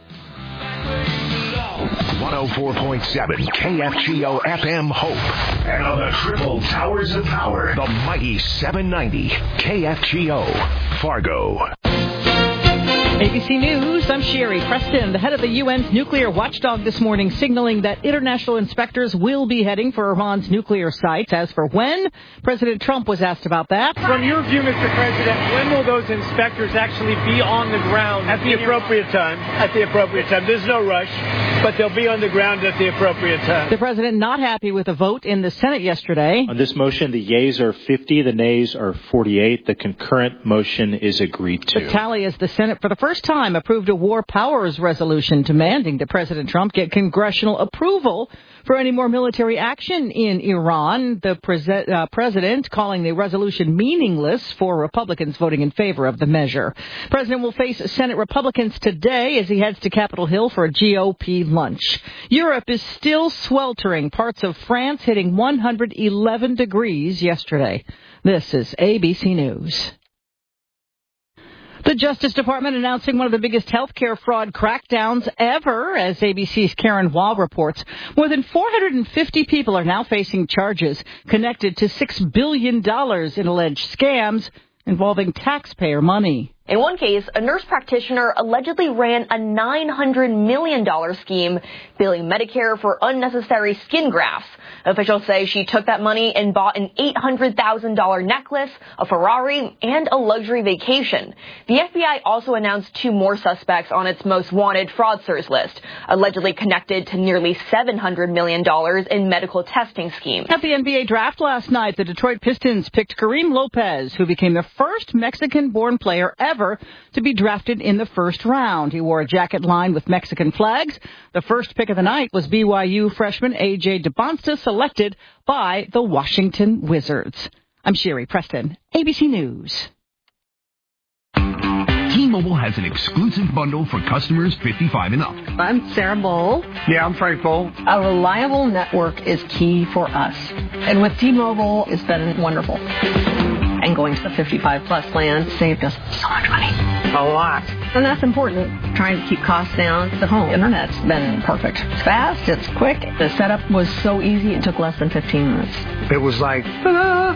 Speaker 7: 104.7 KFGO FM Hope. And on the triple towers of power, the mighty 790 KFGO Fargo.
Speaker 6: ABC News, I'm Sherry Preston. The head of the UN's nuclear watchdog this morning signaling that international inspectors will be heading for Iran's nuclear sites. As for when, President Trump was asked about that.
Speaker 11: From your view, Mr. President, when will those inspectors actually be on the ground?
Speaker 12: At the appropriate time. At the appropriate time. There's no rush, but they'll be on the ground at the appropriate time.
Speaker 6: The president not happy with the vote in the Senate yesterday.
Speaker 13: On this motion, the yeas are 50, the nays are 48. The concurrent motion is agreed to.
Speaker 6: The tally is the Senate for the first time approved a war powers resolution demanding that President Trump get congressional approval for any more military action in Iran. The president calling the resolution meaningless for Republicans voting in favor of the measure. The president will face Senate Republicans today as he heads to Capitol Hill for a GOP lunch. Europe is still sweltering, parts of France hitting 111 degrees yesterday. This is ABC News. The Justice Department announcing one of the biggest healthcare fraud crackdowns ever, as ABC's Karen Wall reports. More than 450 people are now facing charges connected to $6 billion in alleged scams involving taxpayer money.
Speaker 25: In one case, a nurse practitioner allegedly ran a $900 million scheme billing Medicare for unnecessary skin grafts. Officials say she took that money and bought an $800,000 necklace, a Ferrari, and a luxury vacation. The FBI also announced 2 more suspects on its most wanted fraudsters list, allegedly connected to nearly $700 million in medical testing schemes.
Speaker 6: At the NBA draft last night, the Detroit Pistons picked Kareem Lopez, who became the first Mexican-born player ever to be drafted in the first round. He wore a jacket lined with Mexican flags. The first pick of the night was BYU freshman A.J. DeBonsta, selected by the Washington Wizards. I'm Sherry Preston, ABC News.
Speaker 7: T-Mobile has an exclusive bundle for customers 55 and up.
Speaker 26: I'm Sarah Bowl.
Speaker 27: Yeah, I'm Frank Bowl.
Speaker 26: A reliable network is key for us. And with T-Mobile, it's been wonderful. And going to the 55-plus plan saved us so much money.
Speaker 27: A lot.
Speaker 26: And that's important, trying to keep costs down. The home internet's been perfect. It's fast, it's quick. The setup was so easy, it took less than 15 minutes.
Speaker 27: It was like, ta-da!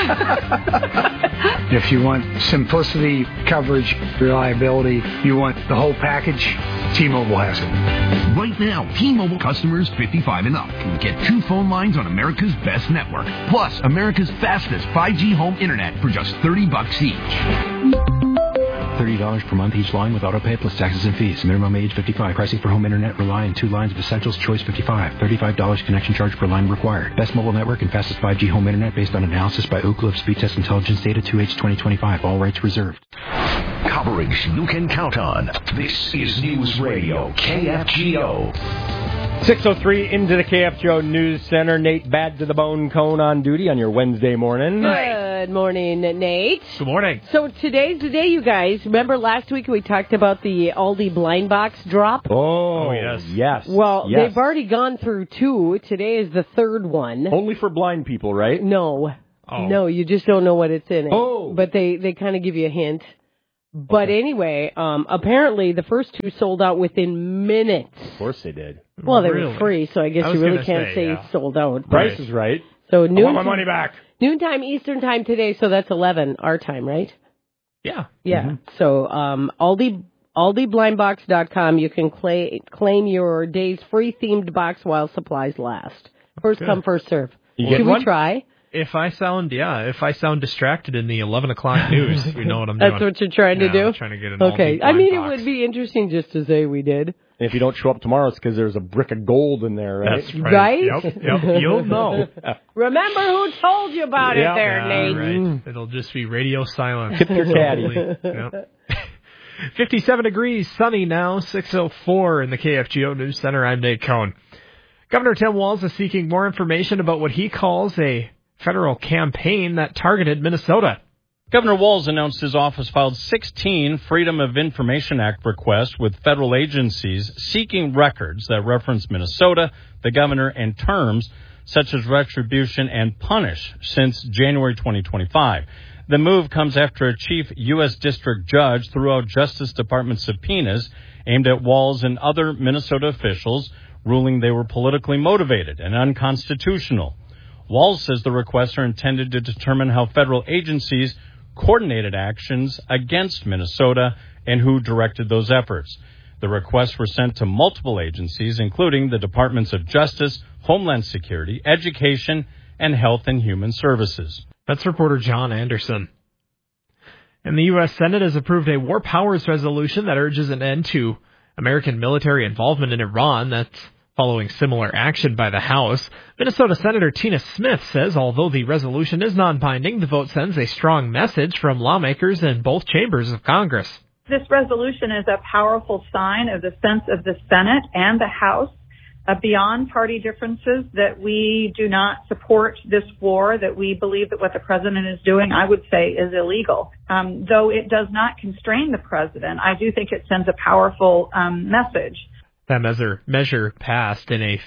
Speaker 27: If you want simplicity, coverage, reliability, you want the whole package, T-Mobile has it.
Speaker 7: Right now, T-Mobile customers 55 and up can get 2 phone lines on America's best network, plus America's fastest 5G home internet for just $30 each.
Speaker 28: $30 per month each line with auto pay plus taxes and fees. Minimum age 55. Pricing for home internet rely on 2 lines of Essentials Choice 55. $35 connection charge per line required. Best mobile network and fastest 5G home internet based on analysis by Ookla of Speed Test Intelligence data 2H 2025. All rights reserved.
Speaker 7: coverage you can count on. This is News Radio KFGO.
Speaker 8: 6:03 into the KFGO News Center. Nate Bad to the Bone Cone on duty on your Wednesday morning.
Speaker 9: Good morning, Nate.
Speaker 10: Good morning.
Speaker 9: So today's the day, you guys. Remember last week we talked about the Aldi blind box drop?
Speaker 8: Oh, yes.
Speaker 9: Well, they've already gone through 2. Today is the 3rd one.
Speaker 8: Only for blind people, right?
Speaker 9: No. Oh. No, you just don't know what it's in it.
Speaker 8: Oh.
Speaker 9: But they kind of give you a hint. But anyway, apparently the first 2 sold out within minutes.
Speaker 8: Of course they did.
Speaker 9: Well, they were free, so I guess you really can't say sold out.
Speaker 8: Price is right.
Speaker 9: So
Speaker 8: I want my money back.
Speaker 9: Noontime Eastern time today, so that's 11 our time, right?
Speaker 10: Yeah.
Speaker 9: Yeah.
Speaker 8: Mm-hmm.
Speaker 9: So AldiBlindBox.com, you can claim your day's free themed box while supplies last. First come, first serve. Should we try?
Speaker 10: If I sound distracted in the 11 o'clock news, you know what I'm doing.
Speaker 9: That's what you're trying to do?
Speaker 10: I'm trying to get an
Speaker 9: Okay.
Speaker 10: I
Speaker 9: mean,
Speaker 10: box.
Speaker 9: It would be interesting just to say we did.
Speaker 8: And if you don't show up tomorrow, it's because there's a brick of gold in there, right?
Speaker 10: That's right.
Speaker 9: Right?
Speaker 10: Yep. You'll know.
Speaker 9: Remember who told you about it there, Nate.
Speaker 10: Right. It'll just be radio silence.
Speaker 8: Tip your caddy.
Speaker 10: Yep. 57 degrees, sunny now, 6:04 in the KFGO News Center. I'm Nate Cohn. Governor Tim Walz is seeking more information about what he calls a federal campaign that targeted Minnesota.
Speaker 2: Governor Walz announced his office filed 16 Freedom of Information Act requests with federal agencies seeking records that reference Minnesota, the governor, and terms such as retribution and punish since January 2025. The move comes after a chief U.S. district judge threw out Justice Department subpoenas aimed at Walz and other Minnesota officials, ruling they were politically motivated and unconstitutional. Walz says the requests are intended to determine how federal agencies coordinated actions against Minnesota and who directed those efforts. The requests were sent to multiple agencies, including the Departments of Justice, Homeland Security, Education, and Health and Human Services.
Speaker 10: That's reporter John Anderson. And the U.S. Senate has approved a war powers resolution that urges an end to American military involvement in Iran. That's following similar action by the House. Minnesota Senator Tina Smith says although the resolution is non-binding, the vote sends a strong message from lawmakers in both chambers of Congress.
Speaker 3: This resolution is a powerful sign of the sense of the Senate and the House beyond party differences that we do not support this war, that we believe that what the president is doing, I would say, is illegal. Though it does not constrain the president, I do think it sends a powerful message.
Speaker 10: That measure passed in a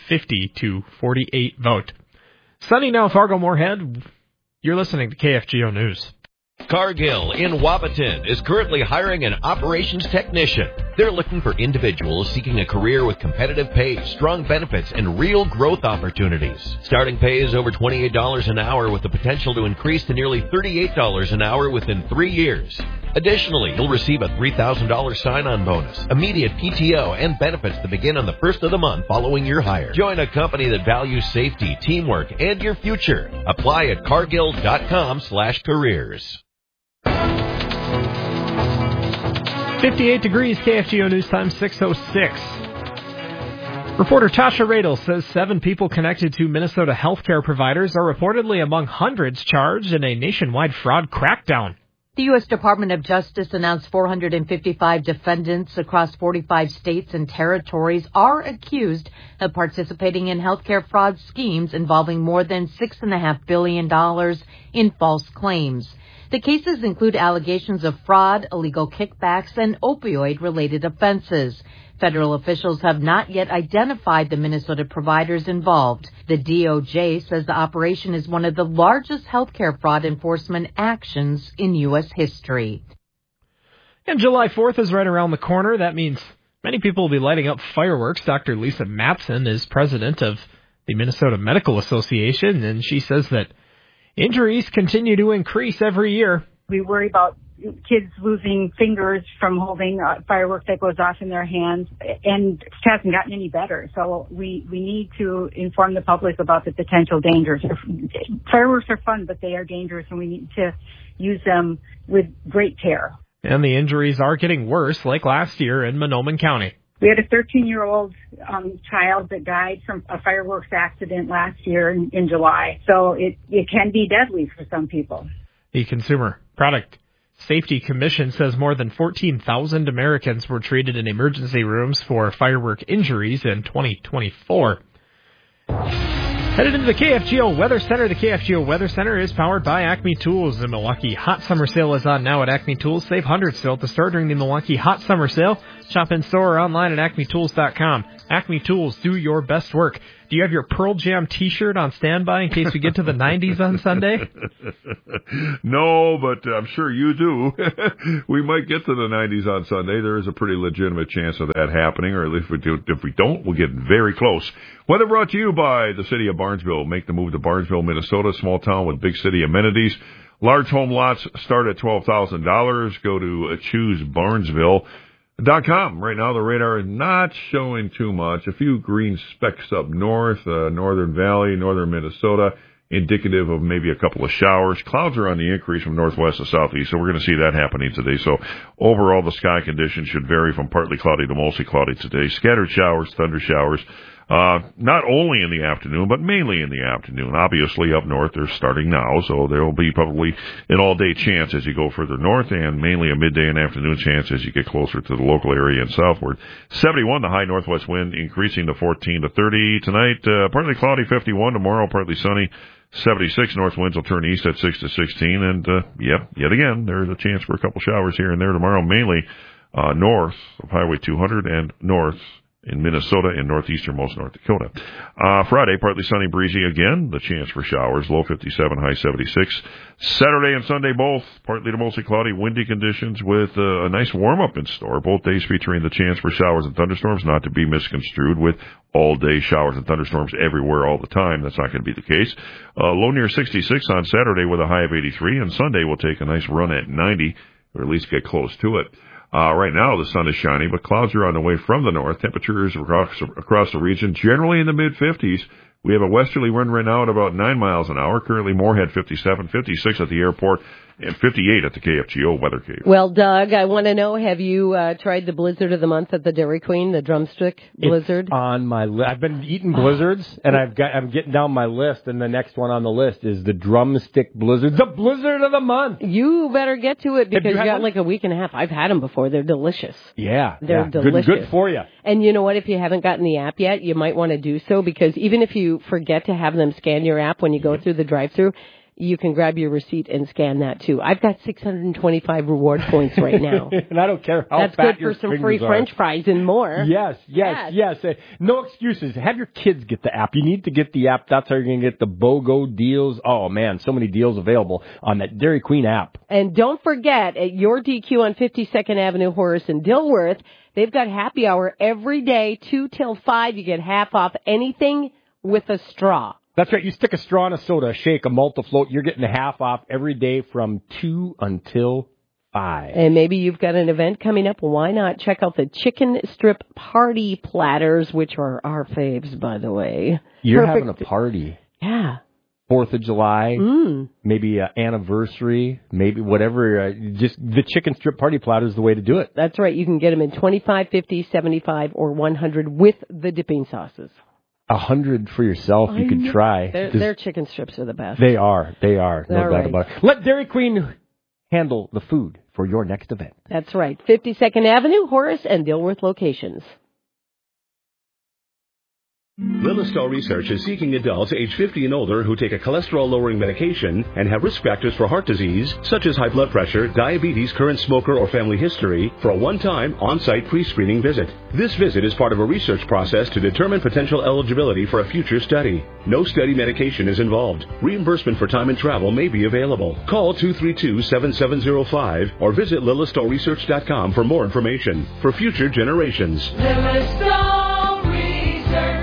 Speaker 10: 50-48 vote. Sunny now, Fargo-Moorhead. You're listening to KFGO News.
Speaker 14: Cargill in Wapaton is currently hiring an operations technician. They're looking for individuals seeking a career with competitive pay, strong benefits, and real growth opportunities. Starting pay is over $28 an hour with the potential to increase to nearly $38 an hour within 3 years. Additionally, you'll receive a $3,000 sign-on bonus, immediate PTO, and benefits to begin on the first of the month following your hire. Join a company that values safety, teamwork, and your future. Apply at cargill.com/careers.
Speaker 10: 58 degrees, KFGO News Time, 6:06. Reporter Tasha Radel says 7 people connected to Minnesota healthcare providers are reportedly among hundreds charged in a nationwide fraud crackdown.
Speaker 16: The U.S. Department of Justice announced 455 defendants across 45 states and territories are accused of participating in healthcare fraud schemes involving more than $6.5 billion in false claims. The cases include allegations of fraud, illegal kickbacks, and opioid-related offenses. Federal officials have not yet identified the Minnesota providers involved. The DOJ says the operation is one of the largest healthcare fraud enforcement actions in U.S. history.
Speaker 10: And July 4th is right around the corner. That means many people will be lighting up fireworks. Dr. Lisa Matson is president of the Minnesota Medical Association, and she says that injuries continue to increase every year.
Speaker 17: We worry about kids losing fingers from holding fireworks that goes off in their hands, and it hasn't gotten any better. So we need to inform the public about the potential dangers. Fireworks are fun, but they are dangerous, and we need to use them with great care.
Speaker 10: And the injuries are getting worse, like last year in Mahnomen County.
Speaker 17: We had a 13-year-old child that died from a fireworks accident last year in July. So it can be deadly for some people.
Speaker 10: The Consumer Product Safety Commission says more than 14,000 Americans were treated in emergency rooms for firework injuries in 2024. Headed into the KFGO Weather Center. The KFGO Weather Center is powered by Acme Tools. The Milwaukee Hot Summer Sale is on now at Acme Tools. Save hundreds still at the store during the Milwaukee Hot Summer Sale. Shop in store or online at acmetools.com. Acme Tools, do your best work. Do you have your Pearl Jam t-shirt on standby in case we get to the 90s on Sunday?
Speaker 15: No, but I'm sure you do. We might get to the 90s on Sunday. There is a pretty legitimate chance of that happening, or at least if we don't, we'll get very close. Weather brought to you by the city of Barnesville. Make the move to Barnesville, Minnesota, small town with big city amenities. Large home lots start at $12,000. Go to choosebarnesville.com. Right now, the radar is not showing too much. A few green specks up north, northern valley, northern Minnesota, indicative of maybe a couple of showers. Clouds are on the increase from northwest to southeast, so we're going to see that happening today. So overall, the sky conditions should vary from partly cloudy to mostly cloudy today. Scattered showers, thunder showers. Not only in the afternoon, but mainly in the afternoon. Obviously, up north, they're starting now, so there will be probably an all-day chance as you go further north, and mainly a midday and afternoon chance as you get closer to the local area and southward. 71, the high northwest wind increasing to 14 to 30 tonight. Partly cloudy, 51. Tomorrow, partly sunny, 76. North winds will turn east at 6 to 16, and yet again, there's a chance for a couple showers here and there tomorrow, mainly north of Highway 200 and north in Minnesota and northeasternmost North Dakota. Friday, partly sunny, breezy again. The chance for showers, low 57, high 76. Saturday and Sunday both partly to mostly cloudy, windy conditions with a nice warm-up in store. Both days featuring the chance for showers and thunderstorms, not to be misconstrued with all-day showers and thunderstorms everywhere all the time. That's not going to be the case. Low near 66 on Saturday with a high of 83, and Sunday will take a nice run at 90, or at least get close to it. Right now, the sun is shining, but clouds are on the way from the north. Temperatures across the region generally in the mid-50s. We have a westerly wind right now at about 9 miles an hour. Currently, Moorhead 57, 56 at the airport, and 58 at the KFGO Weather Cave.
Speaker 9: Well, Doug, I want to know, have you tried the Blizzard of the Month at the Dairy Queen, the drumstick blizzard?
Speaker 8: It's on my list. I've been eating blizzards, and I'm getting down my list, and the next one on the list is the drumstick blizzard, the Blizzard of the Month.
Speaker 9: You better get to it because you got like a week and a half. I've had them before. They're delicious.
Speaker 8: Yeah.
Speaker 9: They're delicious.
Speaker 8: Good for you.
Speaker 9: And you know what? If you haven't gotten the app yet, you might want to do so, because even if you forget to have them scan your app when you go through the drive-thru, you can grab your receipt and scan that too. I've got 625 reward points right now.
Speaker 8: And I don't care how
Speaker 9: That's
Speaker 8: fat
Speaker 9: good for some free French fries and more.
Speaker 8: Yes. No excuses. Have your kids get the app. You need to get the app. That's how you're going to get the BOGO deals. Oh, man, so many deals available on that Dairy Queen app.
Speaker 9: And don't forget, at your DQ on 52nd Avenue, Horace and Dilworth, they've got happy hour every day, 2 till 5. You get half off anything with a straw.
Speaker 8: That's right. You stick a straw in a soda, a shake, a malt, a float. You're getting a half off every day from 2 until 5.
Speaker 9: And maybe you've got an event coming up. Why not check out the chicken strip party platters, which are our faves, by the way.
Speaker 8: You're having a party.
Speaker 9: Yeah.
Speaker 8: 4th of July, maybe an anniversary, maybe whatever. Just the chicken strip party platter is the way to do it.
Speaker 9: That's right. You can get them in 25, 50, 75, or 100 with the dipping sauces.
Speaker 8: 100 for yourself, you could try.
Speaker 9: Their chicken strips are the best.
Speaker 8: They are. No doubt about it. Let Dairy Queen handle the food for your next event.
Speaker 9: That's right. 52nd Avenue, Horace, and Dilworth locations.
Speaker 18: Lilistol Research is seeking adults age 50 and older who take a cholesterol-lowering medication and have risk factors for heart disease, such as high blood pressure, diabetes, current smoker, or family history, for a one-time on-site pre-screening visit. This visit is part of a research process to determine potential eligibility for a future study. No study medication is involved. Reimbursement for time and travel may be available. Call 232-7705 or visit lilistolresearch.com for more information. For future generations.
Speaker 19: Lilistol Research.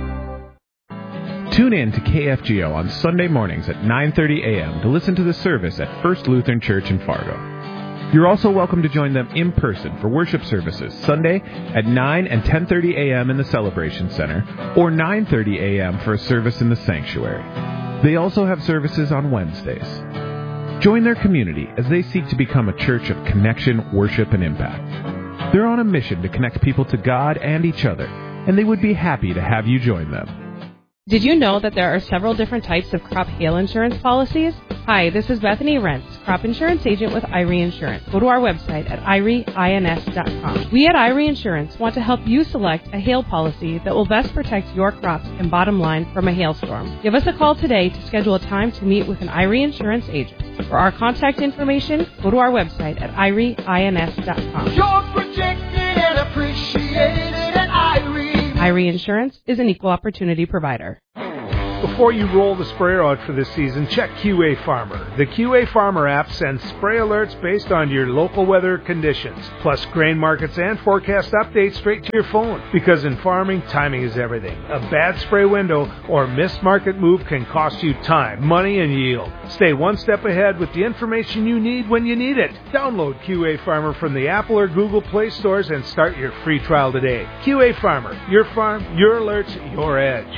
Speaker 20: Tune in to KFGO on Sunday mornings at 9:30 a.m. to listen to the service at First Lutheran Church in Fargo. You're also welcome to join them in person for worship services Sunday at 9 and 10:30 a.m. in the Celebration Center, or 9:30 a.m. for a service in the sanctuary. They also have services on Wednesdays. Join their community as they seek to become a church of connection, worship, and impact. They're on a mission to connect people to God and each other, and they would be happy to have you join them.
Speaker 21: Did you know that there are several different types of crop hail insurance policies? Hi, this is Bethany Rentz,
Speaker 1: crop insurance agent with Irie Insurance. Go to our website at irieins.com. We at Irie Insurance want to help you select a hail policy that will best protect your crops and bottom line from a hailstorm. Give us a call today to schedule a time to meet with an Irie Insurance agent. For our contact information, go to our website at irieins.com.
Speaker 19: You're protected and appreciated at Irie.
Speaker 1: Irie Insurance is an equal opportunity provider.
Speaker 4: Before you roll the sprayer out for this season, check QA Farmer. The QA Farmer app sends spray alerts based on your local weather conditions, plus grain markets and forecast updates straight to your phone. Because in farming, timing is everything. A bad spray window or missed market move can cost you time, money, and yield. Stay one step ahead with the information you need when you need it. Download QA Farmer from the Apple or Google Play stores and start your free trial today. QA Farmer, your farm, your alerts, your edge.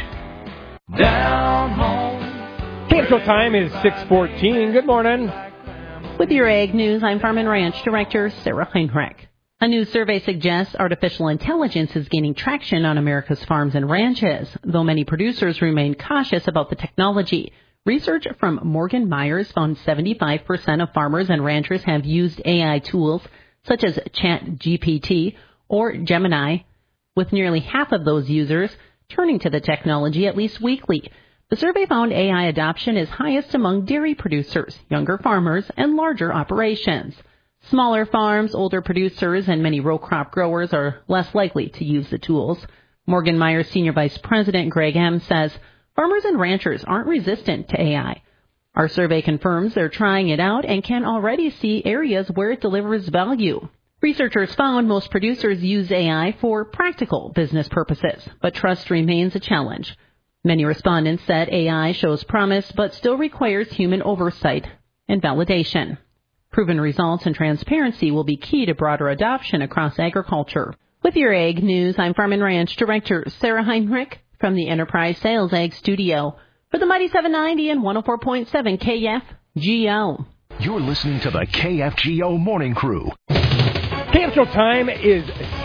Speaker 19: Down home.
Speaker 8: Central Time is 6:14. Good morning.
Speaker 5: With your Ag News, I'm Farm and Ranch Director Sarah Heinrich. A new survey suggests artificial intelligence is gaining traction on America's farms and ranches, though many producers remain cautious about the technology. Research from Morgan Myers found 75% of farmers and ranchers have used AI tools such as ChatGPT or Gemini, with nearly half of those users turning to the technology at least weekly. The survey found AI adoption is highest among dairy producers, younger farmers, and larger operations. Smaller farms, older producers, and many row crop growers are less likely to use the tools. Morgan Myers Senior Vice President Greg M. says farmers and ranchers aren't resistant to AI. Our survey confirms they're trying it out and can already see areas where it delivers value. Researchers found most producers use AI for practical business purposes, but trust remains a challenge. Many respondents said AI shows promise, but still requires human oversight and validation. Proven results and transparency will be key to broader adoption across agriculture. With your Ag News, I'm Farm and Ranch Director Sarah Heinrich from the Enterprise Sales Ag Studio for the Mighty 790 and 104.7 KFGO.
Speaker 7: You're listening to the KFGO Morning Crew.
Speaker 8: Central Time is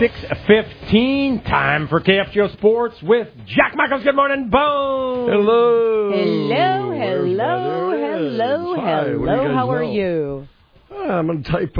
Speaker 8: 6:15. Time for KFGO Sports with Jack Michaels. Good morning, Boom.
Speaker 9: Hello. How are you?
Speaker 11: I'm gonna type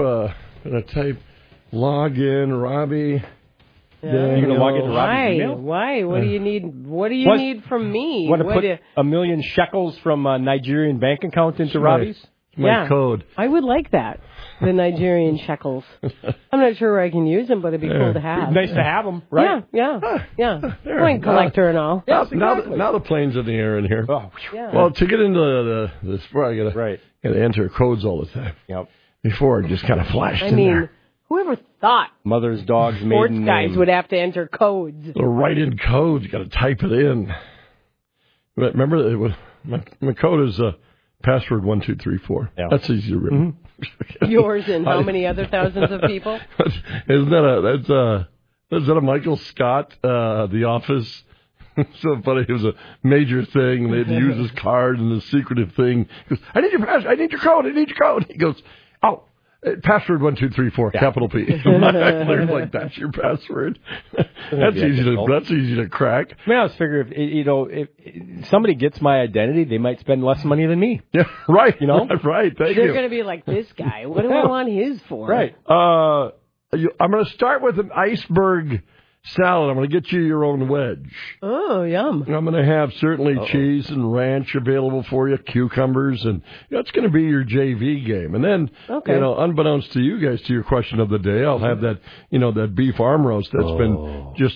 Speaker 11: login, Robbie.
Speaker 8: Yeah, you're gonna log into Robbie's email?
Speaker 9: Why? What do you need? What do you need from me?
Speaker 8: Want to put $1 million shekels from a Nigerian bank account into Robbie's?
Speaker 11: My code.
Speaker 9: I would like that. The Nigerian shekels. I'm not sure where I can use them, but it'd be cool to have.
Speaker 8: Nice to have them, right?
Speaker 9: Yeah. Coin collector and all.
Speaker 11: Now the plane's in the air in here.
Speaker 8: Oh,
Speaker 11: well, to get into the sport, I gotta enter codes all the time.
Speaker 8: Yep.
Speaker 11: Before it just kind of flashed in there.
Speaker 9: Whoever thought
Speaker 8: mother's dog's
Speaker 9: sports
Speaker 8: maiden
Speaker 9: guys
Speaker 8: name
Speaker 9: would have to enter codes?
Speaker 11: So write in codes. You got to type it in. But remember, my code is password 1234. Yeah. That's easy to remember.
Speaker 9: Mm-hmm. Yours and how many other thousands of people?
Speaker 11: Isn't that a Michael Scott, The Office? So funny. It was a major thing. They had to use his card and the secretive thing. He goes, I need your password. I need your code. He goes, oh. Password 1234, capital P. Like that's your password. That's easy to crack.
Speaker 8: I mean, I was figuring if somebody gets my identity, they might spend less money than me.
Speaker 11: Yeah, right.
Speaker 8: Right.
Speaker 11: Thank
Speaker 9: They're
Speaker 11: you.
Speaker 9: going to be like, this guy. What do I want his for?
Speaker 8: Right.
Speaker 11: I'm going to start with an iceberg salad. I'm going to get you your own wedge.
Speaker 9: Oh, yum.
Speaker 11: I'm going to have certainly cheese and ranch available for you, cucumbers, and it's going to be your JV game. And then, unbeknownst to you guys, to your question of the day, I'll have that, that beef arm roast that's been just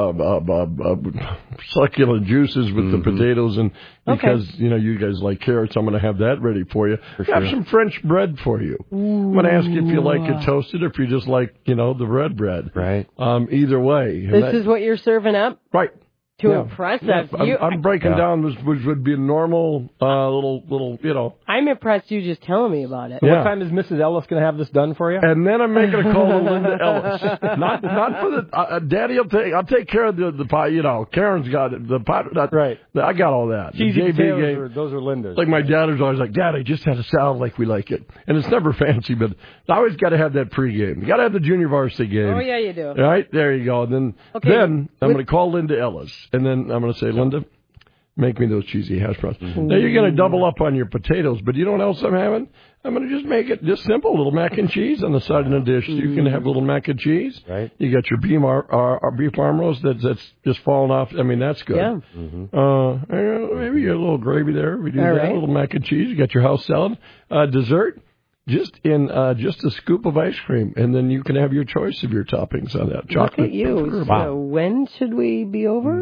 Speaker 11: succulent juices with the potatoes. And because, you guys like carrots, I'm going to have that ready for you. Have some French bread for you. I'm going to ask you if you like it toasted or if you just like, the red bread.
Speaker 8: Right.
Speaker 11: Either way.
Speaker 9: This is what you're serving up?
Speaker 11: Right.
Speaker 9: To impress us.
Speaker 11: I'm breaking down which would be a normal little.
Speaker 9: I'm impressed you just telling me about it.
Speaker 8: So what time is Mrs. Ellis going to have this done for you?
Speaker 11: And then I'm making a call to Linda Ellis. Not for the Daddy. I'll take care of the pie. Karen's got it. The pie.
Speaker 8: Right.
Speaker 11: I got all that.
Speaker 8: Cheesy potatoes, those are Linda's.
Speaker 11: Like my dad was always like, Dad, I just had a salad like we like it, and it's never fancy, but I always got to have that pregame. You got to have the junior varsity game.
Speaker 9: Oh yeah, you do.
Speaker 11: All right, there you go. Then I'm going to call Linda Ellis, and then I'm going to say, Linda, make me those cheesy hash browns. Now, you're going to double up on your potatoes, but you know what else I'm having? I'm going to just make it just simple, a little mac and cheese on the side of the dish. You can have a little mac and cheese.
Speaker 8: Right.
Speaker 11: You got your beef arm roast that's just falling off. I mean, that's good.
Speaker 9: Yeah.
Speaker 11: Maybe a little gravy there. We do that. A little mac and cheese. You got your house salad. Dessert. Just a scoop of ice cream, and then you can have your choice of your toppings on that. Chocolate.
Speaker 9: Look at you. So when should we be over?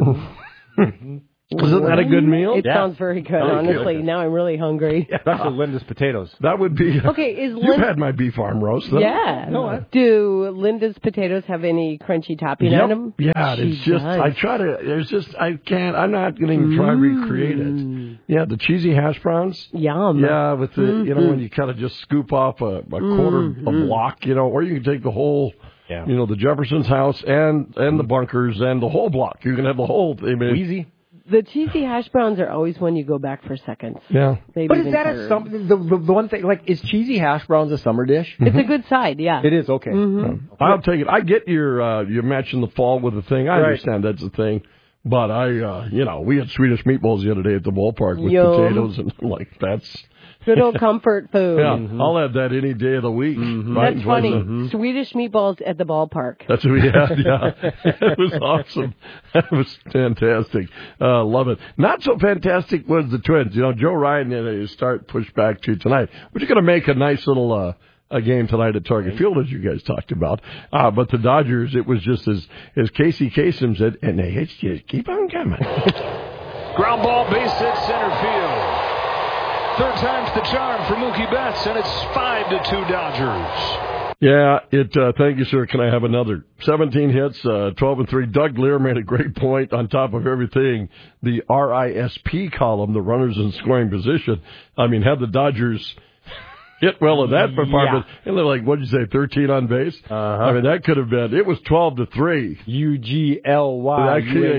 Speaker 11: Isn't that a good meal?
Speaker 9: It sounds very good, honestly. Now I'm really hungry.
Speaker 8: Especially Linda's potatoes.
Speaker 11: That would be...
Speaker 9: Okay,
Speaker 11: You've had my beef arm roast, though.
Speaker 9: Yeah. No, do Linda's potatoes have any crunchy topping on them?
Speaker 11: Yeah, it's just... I try to... There's just... I can't... I'm not going to even try to recreate it. Yeah, the cheesy hash browns.
Speaker 9: Yum.
Speaker 11: Yeah, with the... You know, when you kind of just scoop off a quarter, a block, you know, or you can take the whole... Yeah. You know, the Jefferson's house and the bunkers and the whole block. You can have the whole...
Speaker 8: Easy.
Speaker 9: The cheesy hash browns are always when you go back for seconds.
Speaker 11: Yeah.
Speaker 8: But is that the one thing, like, is cheesy hash browns a summer dish?
Speaker 9: It's a good side, yeah.
Speaker 8: It is, okay.
Speaker 11: I'll take it. I get your matching the fall with the thing. I understand that's the thing. But we had Swedish meatballs the other day at the ballpark with potatoes, and I'm like, that's...
Speaker 9: Good old comfort food.
Speaker 11: Yeah, I'll have that any day of the week. Right?
Speaker 9: That's funny. Swedish meatballs at the ballpark.
Speaker 11: That's what we had, yeah. It was awesome. That was fantastic. Love it. Not so fantastic was the Twins. You know, Joe Ryan had a start pushback to tonight, which is going to make a nice little a game tonight at Target Field, as you guys talked about. But the Dodgers, it was just as Casey Kasem said, and they just keep on coming.
Speaker 6: Ground ball, base hit, center field. Third time's the charm for Mookie Betts, and it's 5-2 Dodgers.
Speaker 11: Yeah, thank you, sir. Can I have another? 17 hits, 12-3. Doug Lear made a great point on top of everything. The RISP column, the runners in scoring position. I mean, have the Dodgers hit well in that department. And they're like, what'd you say, 13 on base? I mean, that could have been, it was 12-3.
Speaker 8: UGLY.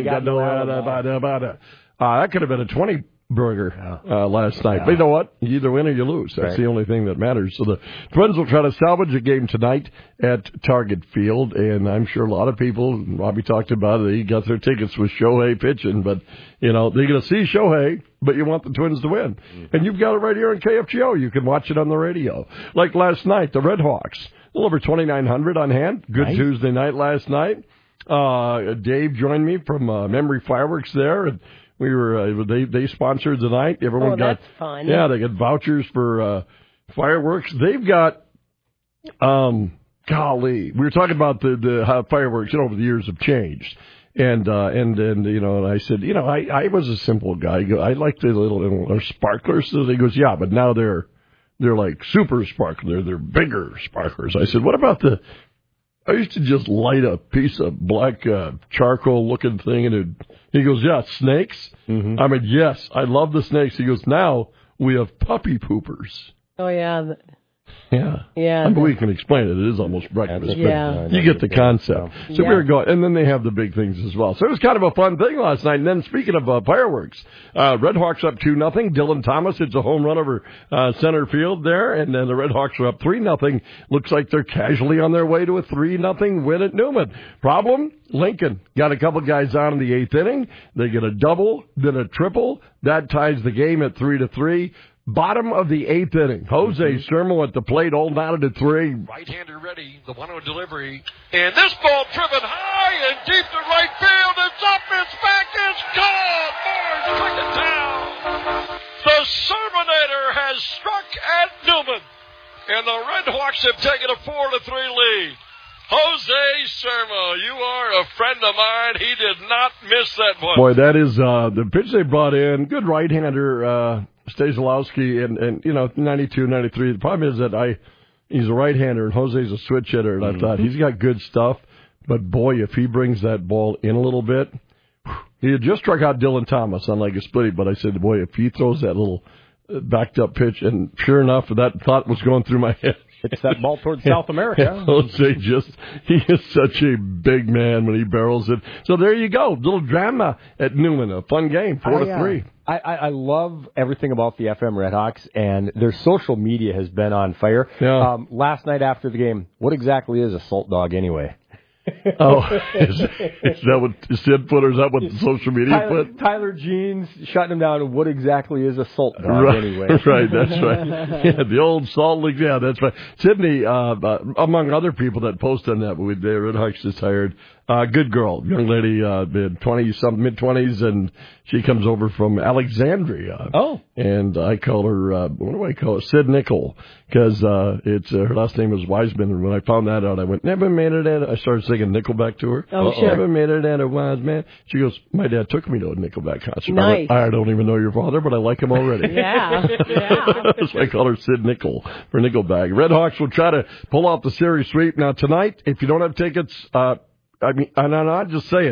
Speaker 11: That could have been a 20 burger last night. But you know what? You either win or you lose. That's the only thing that matters. So the Twins will try to salvage a game tonight at Target Field, and I'm sure a lot of people, Robbie talked about it, he got their tickets with Shohei pitching, but, you know, they're going to see Shohei, but you want the Twins to win. And you've got it right here on KFGO. You can watch it on the radio. Like last night, the Red Hawks, a little over 2,900 on hand. Good Tuesday night last night. Dave joined me from Memory Fireworks there, and we were they sponsored the night. Everyone got
Speaker 9: that's fun.
Speaker 11: Yeah, they got vouchers for fireworks. They've got golly, we were talking about the how fireworks over the years have changed. And you know, and I said, you know, I was a simple guy. I like the little sparklers. So he goes, yeah, but now they're like super sparklers. They're bigger sparklers. I said, what about I used to just light a piece of black charcoal-looking thing, and he goes, yeah, snakes? I mean, yes, I love the snakes. He goes, now we have puppy poopers.
Speaker 9: Oh, yeah.
Speaker 11: Yeah. I mean, we can explain it. It is almost breakfast. But you get the concept. So we were going, and then they have the big things as well. So it was kind of a fun thing last night. And then speaking of fireworks, Red Hawks up 2-0. Dylan Thomas hits a home run over center field there, and then the Red Hawks are up 3-0. Looks like they're casually on their way to a 3-0 win at Newman. Problem? Lincoln got a couple guys on in the 8th inning. They get a double, then a triple. That ties the game at 3-3. Bottom of the 8th inning. Jose Sermo at the plate, holding out at 3.
Speaker 6: Right-hander ready, the 1-0 delivery. And this ball driven high and deep to right field. It's up, it's back, it's gone. Barnes took it down. The Sermonator has struck at Newman. And the Red Hawks have taken a 4-3 lead. Jose Sermo, you are a friend of mine. He did not miss that one.
Speaker 11: Boy, that is the pitch they brought in. Good right-hander, Stasielowski, and you know, 92, 93. The problem is that he's a right-hander, and Jose's a switch hitter, and I thought he's got good stuff. But, boy, if he brings that ball in a little bit, he had just struck out Dylan Thomas on like a splitty, but I said, boy, if he throws that little backed-up pitch, and sure enough, that thought was going through my head.
Speaker 8: It's that ball towards South America.
Speaker 11: Jose he is such a big man when he barrels it. So there you go. Little drama at Newman. A fun game, 4-3.
Speaker 8: I love everything about the FM Redhawks, and their social media has been on fire.
Speaker 11: Yeah.
Speaker 8: Last night after the game, what exactly is a salt dog anyway?
Speaker 11: Oh, is that what Sid put, or is that what the social media put?
Speaker 8: Tyler Jeans shutting him down. What exactly is a salt dog anyway?
Speaker 11: Right, that's right. Yeah, the old Salt Lake. Yeah, that's right. Sydney, among other people that post on that, Red Hawks just hired good girl, young lady, mid-20s, and she comes over from Alexandria.
Speaker 8: Oh.
Speaker 11: And I call her, what do I call her? Sid Nickel, because her last name is Wiseman, and when I found that out, I went, never made it at, I started singing Nickelback to her.
Speaker 9: Oh, sure.
Speaker 11: Never made it at a Wiseman. She goes, my dad took me to a Nickelback concert.
Speaker 9: Nice.
Speaker 11: I don't even know your father, but I like him already.
Speaker 9: Yeah.
Speaker 11: So I call her Sid Nickel for Nickelback. Red Hawks will try to pull off the series sweep. Now, tonight, if you don't have tickets, I'm not just saying,